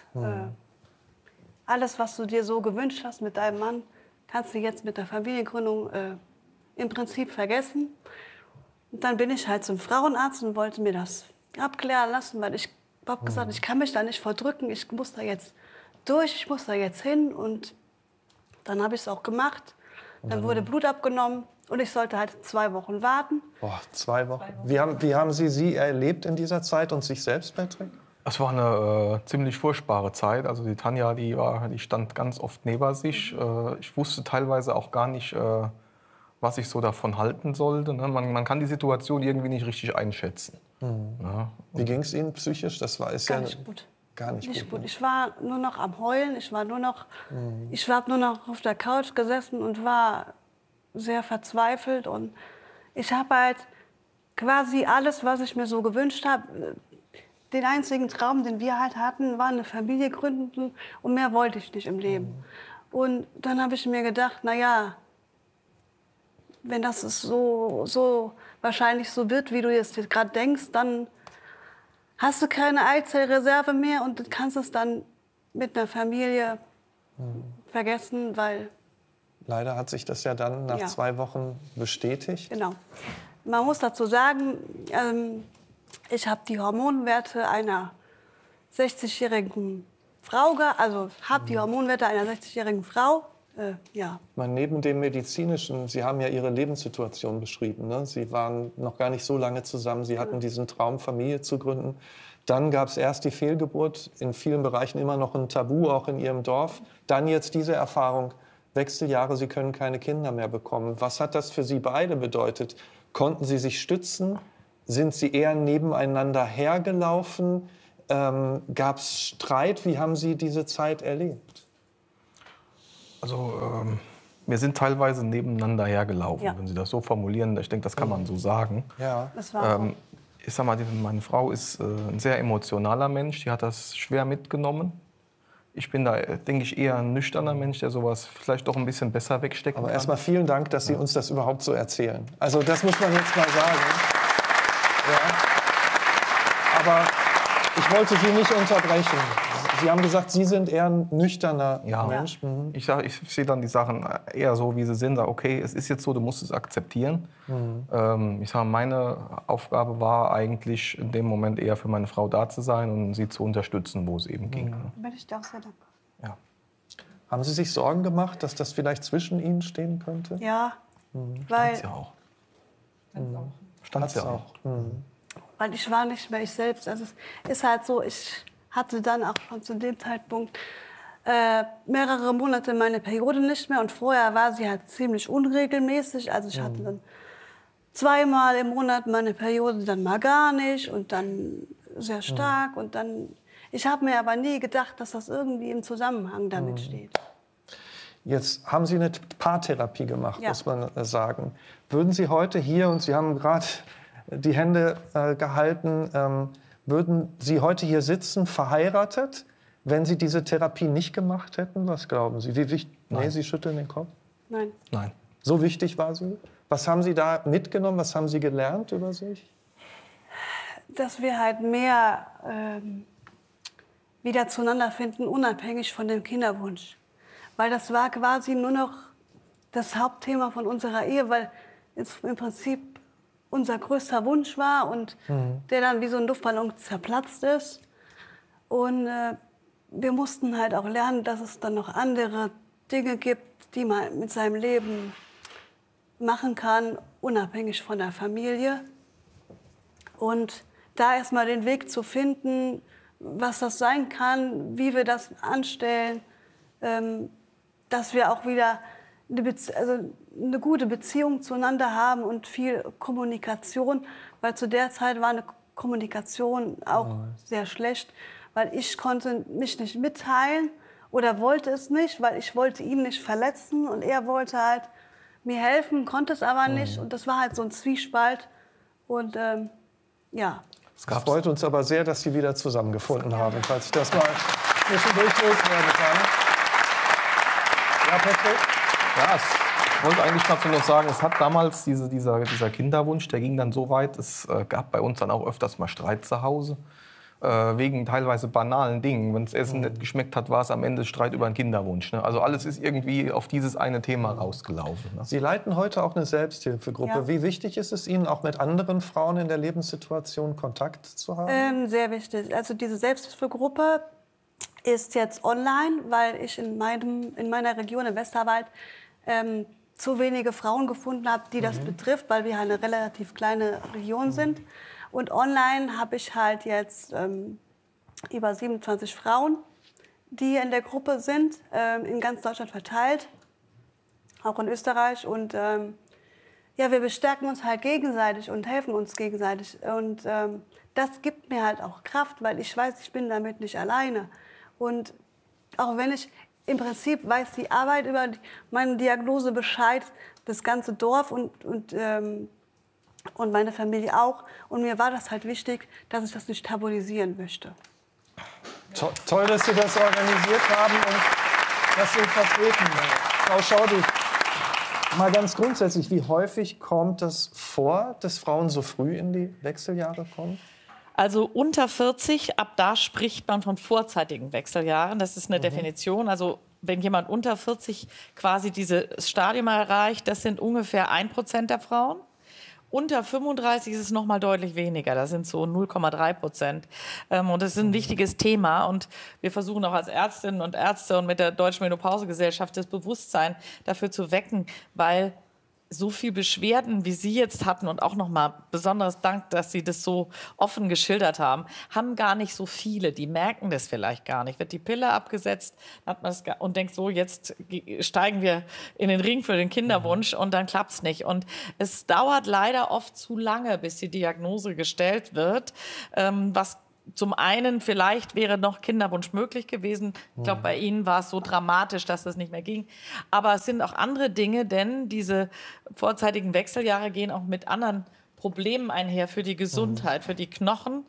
was du dir so gewünscht hast mit deinem Mann, kannst du jetzt mit der Familiengründung im Prinzip vergessen. Und dann bin ich halt zum Frauenarzt und wollte mir das abklären lassen, weil ich habe gesagt, ich kann mich da nicht verdrücken, ich muss da jetzt durch, ich muss da jetzt hin. Und dann habe ich es auch gemacht. Dann wurde Blut abgenommen und ich sollte halt 2 Wochen warten. Boah, 2 Wochen. Wie haben Sie erlebt in dieser Zeit und sich selbst, Patrick? Es war eine ziemlich furchtbare Zeit. Also die Tanja, die stand ganz oft neben sich. Ich wusste teilweise auch gar nicht, was ich so davon halten sollte. Ne? Man kann die Situation irgendwie nicht richtig einschätzen. Ja. Wie ging es Ihnen psychisch? Das war gar nicht gut. Gar nicht gut. Ich war nur noch am Heulen. Ich habe nur noch auf der Couch gesessen und war sehr verzweifelt. Und ich habe halt quasi alles, was ich mir so gewünscht habe. den einzigen Traum, den wir halt hatten, war eine Familie gründen und mehr wollte ich nicht im Leben. Und dann habe ich mir gedacht, na ja, wenn das so wahrscheinlich so wird, wie du jetzt gerade denkst, dann hast du keine Eizellreserve mehr und kannst es dann mit einer Familie vergessen, weil... Leider hat sich das ja dann nach 2 Wochen bestätigt. Genau. Man muss dazu sagen, ich habe die Hormonwerte einer 60-jährigen Frau, die Hormonwerte einer 60-jährigen Frau. Neben dem medizinischen, Sie haben ja Ihre Lebenssituation beschrieben. Ne? Sie waren noch gar nicht so lange zusammen. Sie hatten diesen Traum, Familie zu gründen. Dann gab es erst die Fehlgeburt, in vielen Bereichen immer noch ein Tabu, auch in Ihrem Dorf. Dann jetzt diese Erfahrung, Wechseljahre, Sie können keine Kinder mehr bekommen. Was hat das für Sie beide bedeutet? Konnten Sie sich stützen? Sind Sie eher nebeneinander hergelaufen? Gab es Streit? Wie haben Sie diese Zeit erlebt? Also wir sind teilweise nebeneinander hergelaufen, wenn Sie das so formulieren. Ich denke, das kann man so sagen. Ja. Das war so. Ich sag mal, meine Frau ist ein sehr emotionaler Mensch. Die hat das schwer mitgenommen. Ich bin da, denke ich, eher ein nüchterner Mensch, der sowas vielleicht doch ein bisschen besser wegsteckt. Aber erstmal vielen Dank, dass Sie uns das überhaupt so erzählen. Also das muss man jetzt mal sagen. Ja. Aber ich wollte Sie nicht unterbrechen. Sie haben gesagt, Sie sind eher ein nüchterner Mensch. Ich sehe dann die Sachen eher so, wie sie sind. Sage, okay, es ist jetzt so, du musst es akzeptieren. Ich sage, meine Aufgabe war eigentlich in dem Moment eher für meine Frau da zu sein und sie zu unterstützen, wo es eben ging. Bin ich dir auch sehr dankbar. Ja. Haben Sie sich Sorgen gemacht, dass das vielleicht zwischen Ihnen stehen könnte? Ja, weil... Stand's ja auch. Stand's ja auch. Weil ich war nicht mehr ich selbst. Also es ist halt so, ich hatte dann auch schon zu dem Zeitpunkt mehrere Monate meine Periode nicht mehr. Und vorher war sie halt ziemlich unregelmäßig. Also ich hatte dann 2-mal im Monat meine Periode, dann mal gar nicht und dann sehr stark. Und dann, ich habe mir aber nie gedacht, dass das irgendwie im Zusammenhang damit steht. Jetzt haben Sie eine Paartherapie gemacht, muss man sagen. Würden Sie heute hier, und Sie haben gerade die Hände gehalten, würden Sie heute hier sitzen, verheiratet, wenn Sie diese Therapie nicht gemacht hätten? Was glauben Sie? Wie wichtig? Nee, Sie schütteln den Kopf. Nein. Nein. So wichtig war sie? Was haben Sie da mitgenommen? Was haben Sie gelernt über sich? Dass wir halt mehr wieder zueinander finden, unabhängig von dem Kinderwunsch. Weil das war quasi nur noch das Hauptthema von unserer Ehe, weil es im Prinzip unser größter Wunsch war und der dann wie so ein Luftballon zerplatzt ist. Und wir mussten halt auch lernen, dass es dann noch andere Dinge gibt, die man mit seinem Leben machen kann, unabhängig von der Familie. Und da erstmal den Weg zu finden, was das sein kann, wie wir das anstellen, dass wir auch wieder eine gute Beziehung zueinander haben und viel Kommunikation, weil zu der Zeit war eine Kommunikation auch sehr schlecht, weil ich konnte mich nicht mitteilen oder wollte es nicht, weil ich wollte ihn nicht verletzen und er wollte halt mir helfen, konnte es aber nicht und das war halt so ein Zwiespalt und ja. Es freut uns aber sehr, dass Sie wieder zusammengefunden haben, falls ich das mal zwischendurch loswerden kann. Ja, Patrick? Ja, ich wollte eigentlich dazu noch sagen, es hat damals dieser Kinderwunsch, der ging dann so weit, es gab bei uns dann auch öfters mal Streit zu Hause, wegen teilweise banalen Dingen. Wenn das Essen nicht geschmeckt hat, war es am Ende Streit über einen Kinderwunsch. Ne? Also alles ist irgendwie auf dieses eine Thema rausgelaufen. Ne? Sie leiten heute auch eine Selbsthilfegruppe. Ja. Wie wichtig ist es Ihnen, auch mit anderen Frauen in der Lebenssituation Kontakt zu haben? Sehr wichtig. Also diese Selbsthilfegruppe ist jetzt online, weil ich in meiner Region im Westerwald zu wenige Frauen gefunden habe, die das betrifft, weil wir eine relativ kleine Region sind. Und online habe ich halt jetzt über 27 Frauen, die in der Gruppe sind, in ganz Deutschland verteilt, auch in Österreich. Und ja, wir bestärken uns halt gegenseitig und helfen uns gegenseitig. Und das gibt mir halt auch Kraft, weil ich weiß, ich bin damit nicht alleine. Und auch wenn ich im Prinzip weiß die Arbeit über meine Diagnose Bescheid, das ganze Dorf und und meine Familie auch. Und mir war das halt wichtig, dass ich das nicht tabuisieren möchte. Toll, dass Sie das organisiert haben und das so vertreten. Frau Schaudig, mal ganz grundsätzlich, wie häufig kommt das vor, dass Frauen so früh in die Wechseljahre kommen? Also unter 40, ab da spricht man von vorzeitigen Wechseljahren. Das ist eine Definition. Also wenn jemand unter 40 quasi dieses Stadium erreicht, das sind ungefähr 1% der Frauen. Unter 35 ist es noch mal deutlich weniger, das sind so 0,3%. Und das ist ein wichtiges Thema. Und wir versuchen auch als Ärztinnen und Ärzte und mit der Deutschen Menopausegesellschaft das Bewusstsein dafür zu wecken, weil so viel Beschwerden, wie Sie jetzt hatten, und auch nochmal besonderes Dank, dass Sie das so offen geschildert haben, haben gar nicht so viele. Die merken das vielleicht gar nicht. Wird die Pille abgesetzt hat man das und denkt so, jetzt steigen wir in den Ring für den Kinderwunsch und dann klappt es nicht. Und es dauert leider oft zu lange, bis die Diagnose gestellt wird, was zum einen, vielleicht wäre noch Kinderwunsch möglich gewesen. Ich glaube, bei Ihnen war es so dramatisch, dass das nicht mehr ging. Aber es sind auch andere Dinge, denn diese vorzeitigen Wechseljahre gehen auch mit anderen Problemen einher für die Gesundheit, für die Knochen,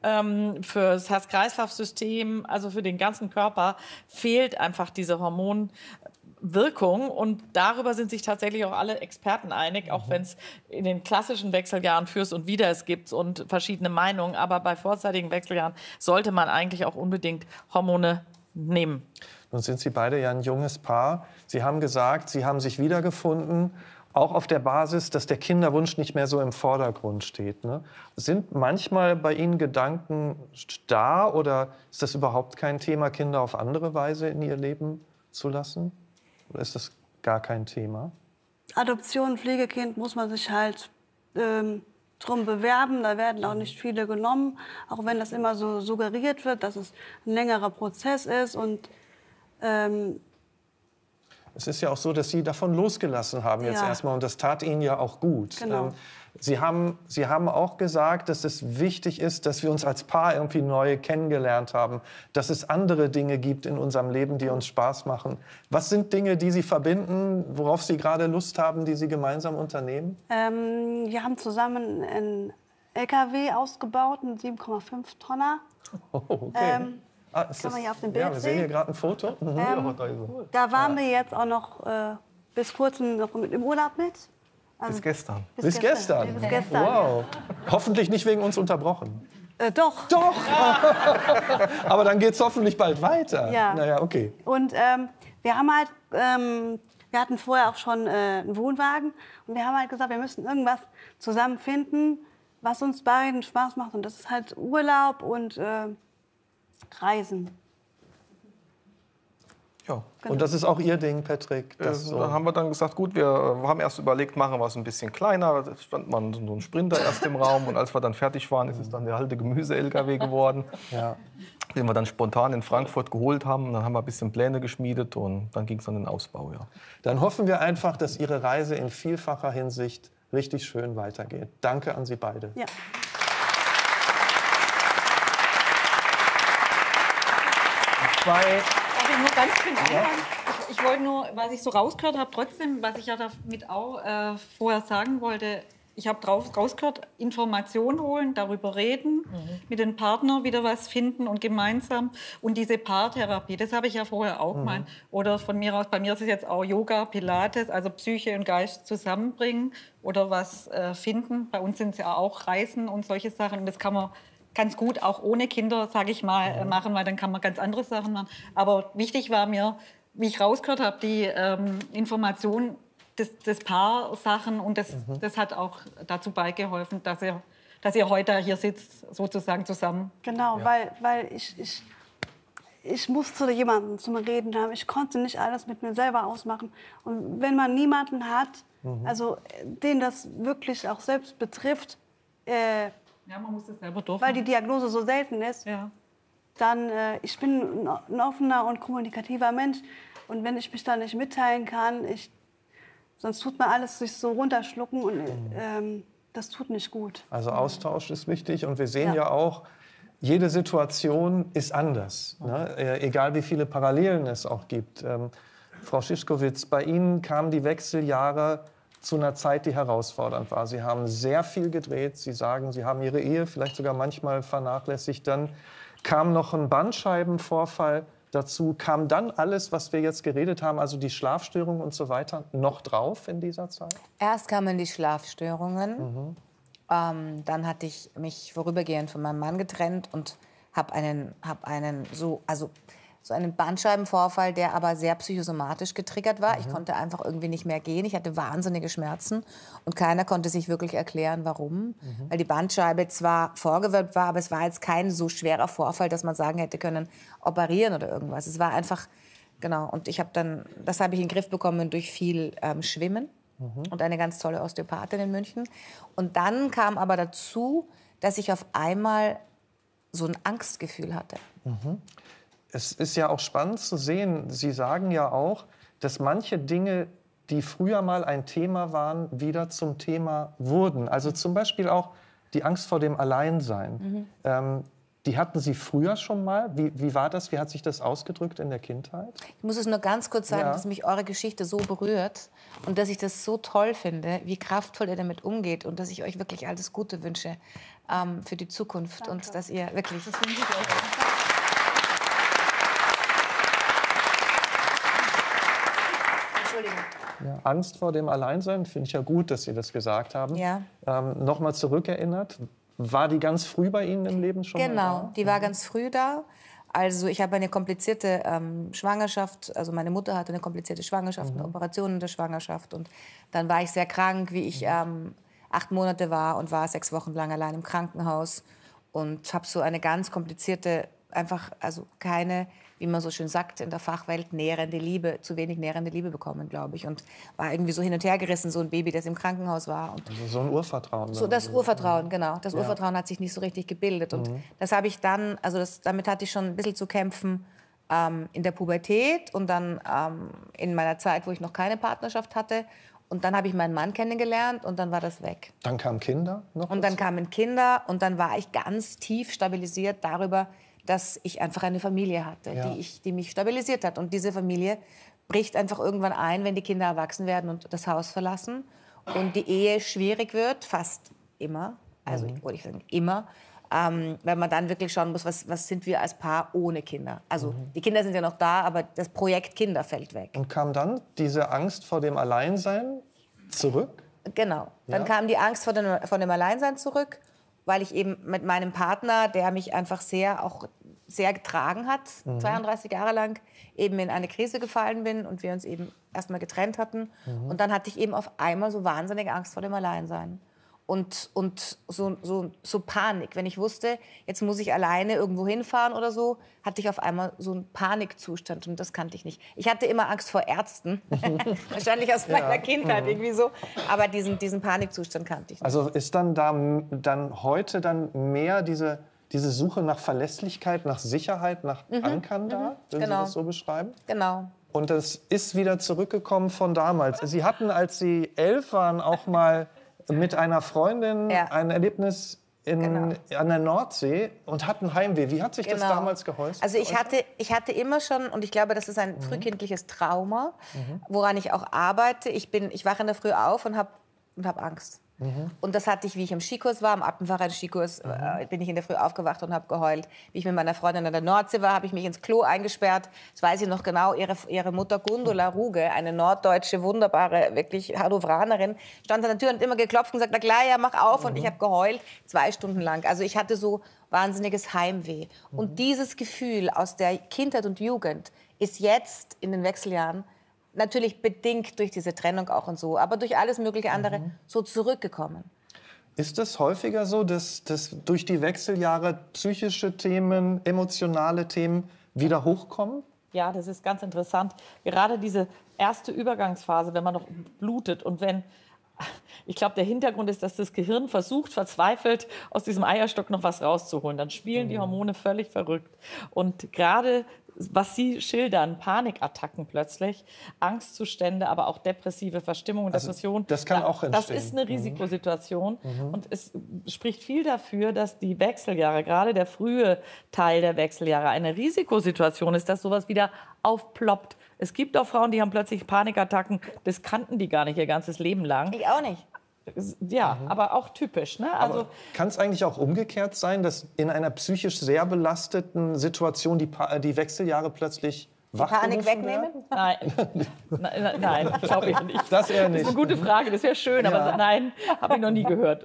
für das Herz-Kreislauf-System, also für den ganzen Körper fehlt einfach diese Hormonwirkung. Und darüber sind sich tatsächlich auch alle Experten einig, auch wenn es in den klassischen Wechseljahren Für's und Wider es gibt und verschiedene Meinungen. Aber bei vorzeitigen Wechseljahren sollte man eigentlich auch unbedingt Hormone nehmen. Nun sind Sie beide ja ein junges Paar. Sie haben gesagt, Sie haben sich wiedergefunden, auch auf der Basis, dass der Kinderwunsch nicht mehr so im Vordergrund steht. Ne? Sind manchmal bei Ihnen Gedanken da oder ist das überhaupt kein Thema, Kinder auf andere Weise in ihr Leben zu lassen? Oder ist das gar kein Thema? Adoption, Pflegekind muss man sich halt drum bewerben. Da werden auch nicht viele genommen, auch wenn das immer so suggeriert wird, dass es ein längerer Prozess ist. Und es ist ja auch so, dass Sie davon losgelassen haben jetzt erstmal und das tat Ihnen ja auch gut. Genau. Sie haben auch gesagt, dass es wichtig ist, dass wir uns als Paar irgendwie neu kennengelernt haben, dass es andere Dinge gibt in unserem Leben, die uns Spaß machen. Was sind Dinge, die Sie verbinden, worauf Sie gerade Lust haben, die Sie gemeinsam unternehmen? Wir haben zusammen einen LKW ausgebaut, einen 7,5 Tonner. Oh, okay. Kann man hier auf dem Bild wir sehen hier gerade ein Foto. Da waren wir jetzt auch noch bis kurzem noch im Urlaub mit. Also bis gestern. Bis gestern? Bis gestern. Wow. Hoffentlich nicht wegen uns unterbrochen. Doch. Doch! Aber dann geht es hoffentlich bald weiter. Ja. Naja, okay. Und wir haben halt, wir hatten vorher auch schon einen Wohnwagen. Und wir haben halt gesagt, wir müssen irgendwas zusammen finden, was uns beiden Spaß macht. Und das ist halt Urlaub und Reisen. Ja. Genau. Und das ist auch Ihr Ding, Patrick? Da haben wir dann gesagt, gut, wir haben erst überlegt, machen wir es ein bisschen kleiner. Da stand man so ein Sprinter erst im Raum. Und als wir dann fertig waren, ist es dann der alte Gemüse-LKW geworden, den wir dann spontan in Frankfurt geholt haben. Dann haben wir ein bisschen Pläne geschmiedet und dann ging es an den Ausbau. Ja. Dann hoffen wir einfach, dass Ihre Reise in vielfacher Hinsicht richtig schön weitergeht. Danke an Sie beide. Ja. Ich wollte nur, was ich so rausgehört habe, trotzdem, was ich ja damit auch vorher sagen wollte, ich habe rausgehört, Informationen holen, darüber reden, mit den Partnern wieder was finden und gemeinsam. Und diese Paartherapie, das habe ich ja vorher auch gemeint. Oder von mir aus, bei mir ist es jetzt auch Yoga, Pilates, also Psyche und Geist zusammenbringen oder was finden. Bei uns sind es ja auch Reisen und solche Sachen. Und das kann man ganz gut auch ohne Kinder, sage ich mal, machen, weil dann kann man ganz andere Sachen machen. Aber wichtig war mir, wie ich rausgehört habe, die Information des Paar-Sachen und das hat auch dazu beigeholfen, dass ihr heute hier sitzt, sozusagen zusammen. Genau, weil ich musste jemanden zum Reden haben. Ich konnte nicht alles mit mir selber ausmachen. Und wenn man niemanden hat, also den das wirklich auch selbst betrifft, ja, man muss es selber durch. Weil die Diagnose so selten ist, dann, ich bin ein offener und kommunikativer Mensch. Und wenn ich mich da nicht mitteilen kann, sonst tut man alles sich so runterschlucken und das tut nicht gut. Also Austausch ist wichtig und wir sehen ja auch, jede Situation ist anders, ne? Egal wie viele Parallelen es auch gibt. Frau Schischkowitz, bei Ihnen kamen die Wechseljahre zu einer Zeit, die herausfordernd war. Sie haben sehr viel gedreht. Sie sagen, Sie haben Ihre Ehe vielleicht sogar manchmal vernachlässigt. Dann kam noch ein Bandscheibenvorfall dazu. Kam dann alles, was wir jetzt geredet haben, also die Schlafstörungen und so weiter, noch drauf in dieser Zeit? Erst kamen die Schlafstörungen. Dann hatte ich mich vorübergehend von meinem Mann getrennt und habe einen Bandscheibenvorfall, der aber sehr psychosomatisch getriggert war. Ich konnte einfach irgendwie nicht mehr gehen. Ich hatte wahnsinnige Schmerzen und keiner konnte sich wirklich erklären, warum. Weil die Bandscheibe zwar vorgewölbt war, aber es war jetzt kein so schwerer Vorfall, dass man sagen hätte können, operieren oder irgendwas. Es war einfach, genau. Und das habe ich in den Griff bekommen durch viel Schwimmen und eine ganz tolle Osteopathin in München. Und dann kam aber dazu, dass ich auf einmal so ein Angstgefühl hatte. Es ist ja auch spannend zu sehen, Sie sagen ja auch, dass manche Dinge, die früher mal ein Thema waren, wieder zum Thema wurden. Also zum Beispiel auch die Angst vor dem Alleinsein. Die hatten Sie früher schon mal? Wie war das? Wie hat sich das ausgedrückt in der Kindheit? Ich muss es nur ganz kurz sagen, dass mich eure Geschichte so berührt und dass ich das so toll finde, wie kraftvoll ihr damit umgeht und dass ich euch wirklich alles Gute wünsche für die Zukunft. Danke. Und dass ihr wirklich... Das wünsche ich euch. Ja, Angst vor dem Alleinsein, finde ich ja gut, dass Sie das gesagt haben. Ja. Noch mal zurückerinnert, war die ganz früh bei Ihnen im Leben schon mal da? Genau, die war ganz früh da. Also ich habe eine komplizierte Schwangerschaft, also meine Mutter hatte eine komplizierte Schwangerschaft, eine Operation in der Schwangerschaft. Und dann war ich sehr krank, wie ich 8 Monate war und war 6 Wochen lang allein im Krankenhaus. Und habe so eine ganz komplizierte, einfach, also keine, wie man so schön sagt in der Fachwelt, nährende Liebe, zu wenig nährende Liebe bekommen, glaube ich. Und war irgendwie so hin und her gerissen, so ein Baby, das im Krankenhaus war. Und also so ein Urvertrauen. So das Urvertrauen, genau. Das Urvertrauen hat sich nicht so richtig gebildet. Und das habe ich dann, also damit hatte ich schon ein bisschen zu kämpfen in der Pubertät und dann in meiner Zeit, wo ich noch keine Partnerschaft hatte. Und dann habe ich meinen Mann kennengelernt und dann war das weg. Dann kamen Kinder noch? Und dann kamen Kinder und dann war ich ganz tief stabilisiert darüber, dass ich einfach eine Familie hatte, die mich stabilisiert hat. Und diese Familie bricht einfach irgendwann ein, wenn die Kinder erwachsen werden und das Haus verlassen. Und die Ehe schwierig wird, fast immer, also würde ich sagen immer, weil man dann wirklich schauen muss, was sind wir als Paar ohne Kinder. Also die Kinder sind ja noch da, aber das Projekt Kinder fällt weg. Und kam dann diese Angst vor dem Alleinsein zurück? Genau, dann kam die Angst vor dem Alleinsein zurück, weil ich eben mit meinem Partner, der mich einfach sehr getragen hat, 32 Jahre lang, eben in eine Krise gefallen bin und wir uns eben erstmal getrennt hatten. Und dann hatte ich eben auf einmal so wahnsinnige Angst vor dem Alleinsein. Und so Panik. Wenn ich wusste, jetzt muss ich alleine irgendwo hinfahren oder so, hatte ich auf einmal so einen Panikzustand und das kannte ich nicht. Ich hatte immer Angst vor Ärzten, wahrscheinlich aus meiner Kindheit irgendwie so, aber diesen Panikzustand kannte ich nicht. Also ist dann heute mehr diese Suche nach Verlässlichkeit, nach Sicherheit, nach Ankern da? Würden Sie das so beschreiben? Genau. Und das ist wieder zurückgekommen von damals. Sie hatten, als Sie 11 waren, auch mal mit einer Freundin ein Erlebnis an der Nordsee und hatten Heimweh. Wie hat sich das damals geäußert? Also ich hatte immer schon, und ich glaube, das ist ein frühkindliches Trauma, woran ich auch arbeite. Ich wache in der Früh auf und hab Angst. Und das hatte ich, wie ich im Skikurs war, am Alpenfahrrad-Skikurs, bin ich in der Früh aufgewacht und habe geheult. Wie ich mit meiner Freundin an der Nordsee war, habe ich mich ins Klo eingesperrt. Das weiß ich noch genau. Ihre Mutter Gundula Ruge, eine norddeutsche, wunderbare, wirklich Hannoveranerin, stand an der Tür und immer geklopft und gesagt, na klar, ja, mach auf. Und ich habe geheult 2 Stunden lang. Also ich hatte so wahnsinniges Heimweh. Und dieses Gefühl aus der Kindheit und Jugend ist jetzt in den Wechseljahren natürlich bedingt durch diese Trennung auch und so, aber durch alles mögliche andere so zurückgekommen. Ist es häufiger so, dass durch die Wechseljahre psychische Themen, emotionale Themen wieder hochkommen? Ja, das ist ganz interessant. Gerade diese erste Übergangsphase, wenn man noch blutet und wenn Ich glaube, der Hintergrund ist, dass das Gehirn versucht, verzweifelt aus diesem Eierstock noch was rauszuholen. Dann spielen die Hormone völlig verrückt. Und gerade was Sie schildern, Panikattacken plötzlich, Angstzustände, aber auch depressive Verstimmung und Depression. Das kann auch entstehen. Das ist eine Risikosituation. Und es spricht viel dafür, dass die Wechseljahre, gerade der frühe Teil der Wechseljahre, eine Risikosituation ist, dass sowas wieder aufploppt. Es gibt auch Frauen, die haben plötzlich Panikattacken. Das kannten die gar nicht ihr ganzes Leben lang. Ich auch nicht. Ja, aber auch typisch. Ne? Also, kann es eigentlich auch umgekehrt sein, dass in einer psychisch sehr belasteten Situation die Wechseljahre plötzlich Panik wegnehmen? Nein, glaube ich nicht. Das eher nicht. Das ist eine gute Frage, das wäre schön, aber nein, habe ich noch nie gehört.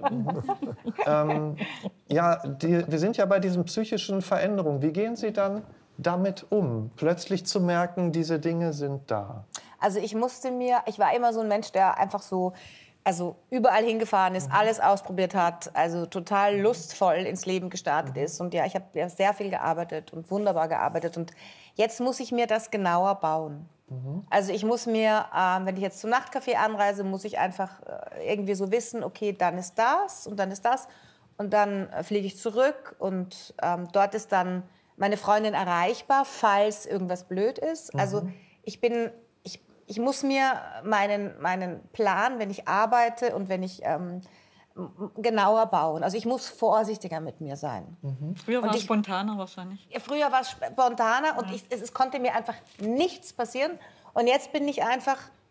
Wir sind ja bei diesen psychischen Veränderungen. Wie gehen Sie dann damit um, plötzlich zu merken, diese Dinge sind da? Also ich war immer so ein Mensch, der einfach so, also überall hingefahren ist, alles ausprobiert hat, also total lustvoll ins Leben gestartet ist. Und ja, ich habe ja sehr viel gearbeitet und wunderbar gearbeitet. Und jetzt muss ich mir das genauer bauen. Also ich muss mir, wenn ich jetzt zum Nachtcafé anreise, muss ich einfach irgendwie so wissen, okay, dann ist das und dann ist das. Und dann fliege ich zurück und dort ist dann meine Freundin erreichbar, falls irgendwas blöd ist. Also ich muss mir meinen Plan, wenn ich arbeite und wenn ich genauer bauen. Also ich muss vorsichtiger mit mir sein. Früher war es spontaner wahrscheinlich. Früher war es spontaner und es konnte mir einfach nichts passieren. Und jetzt bin ich einfach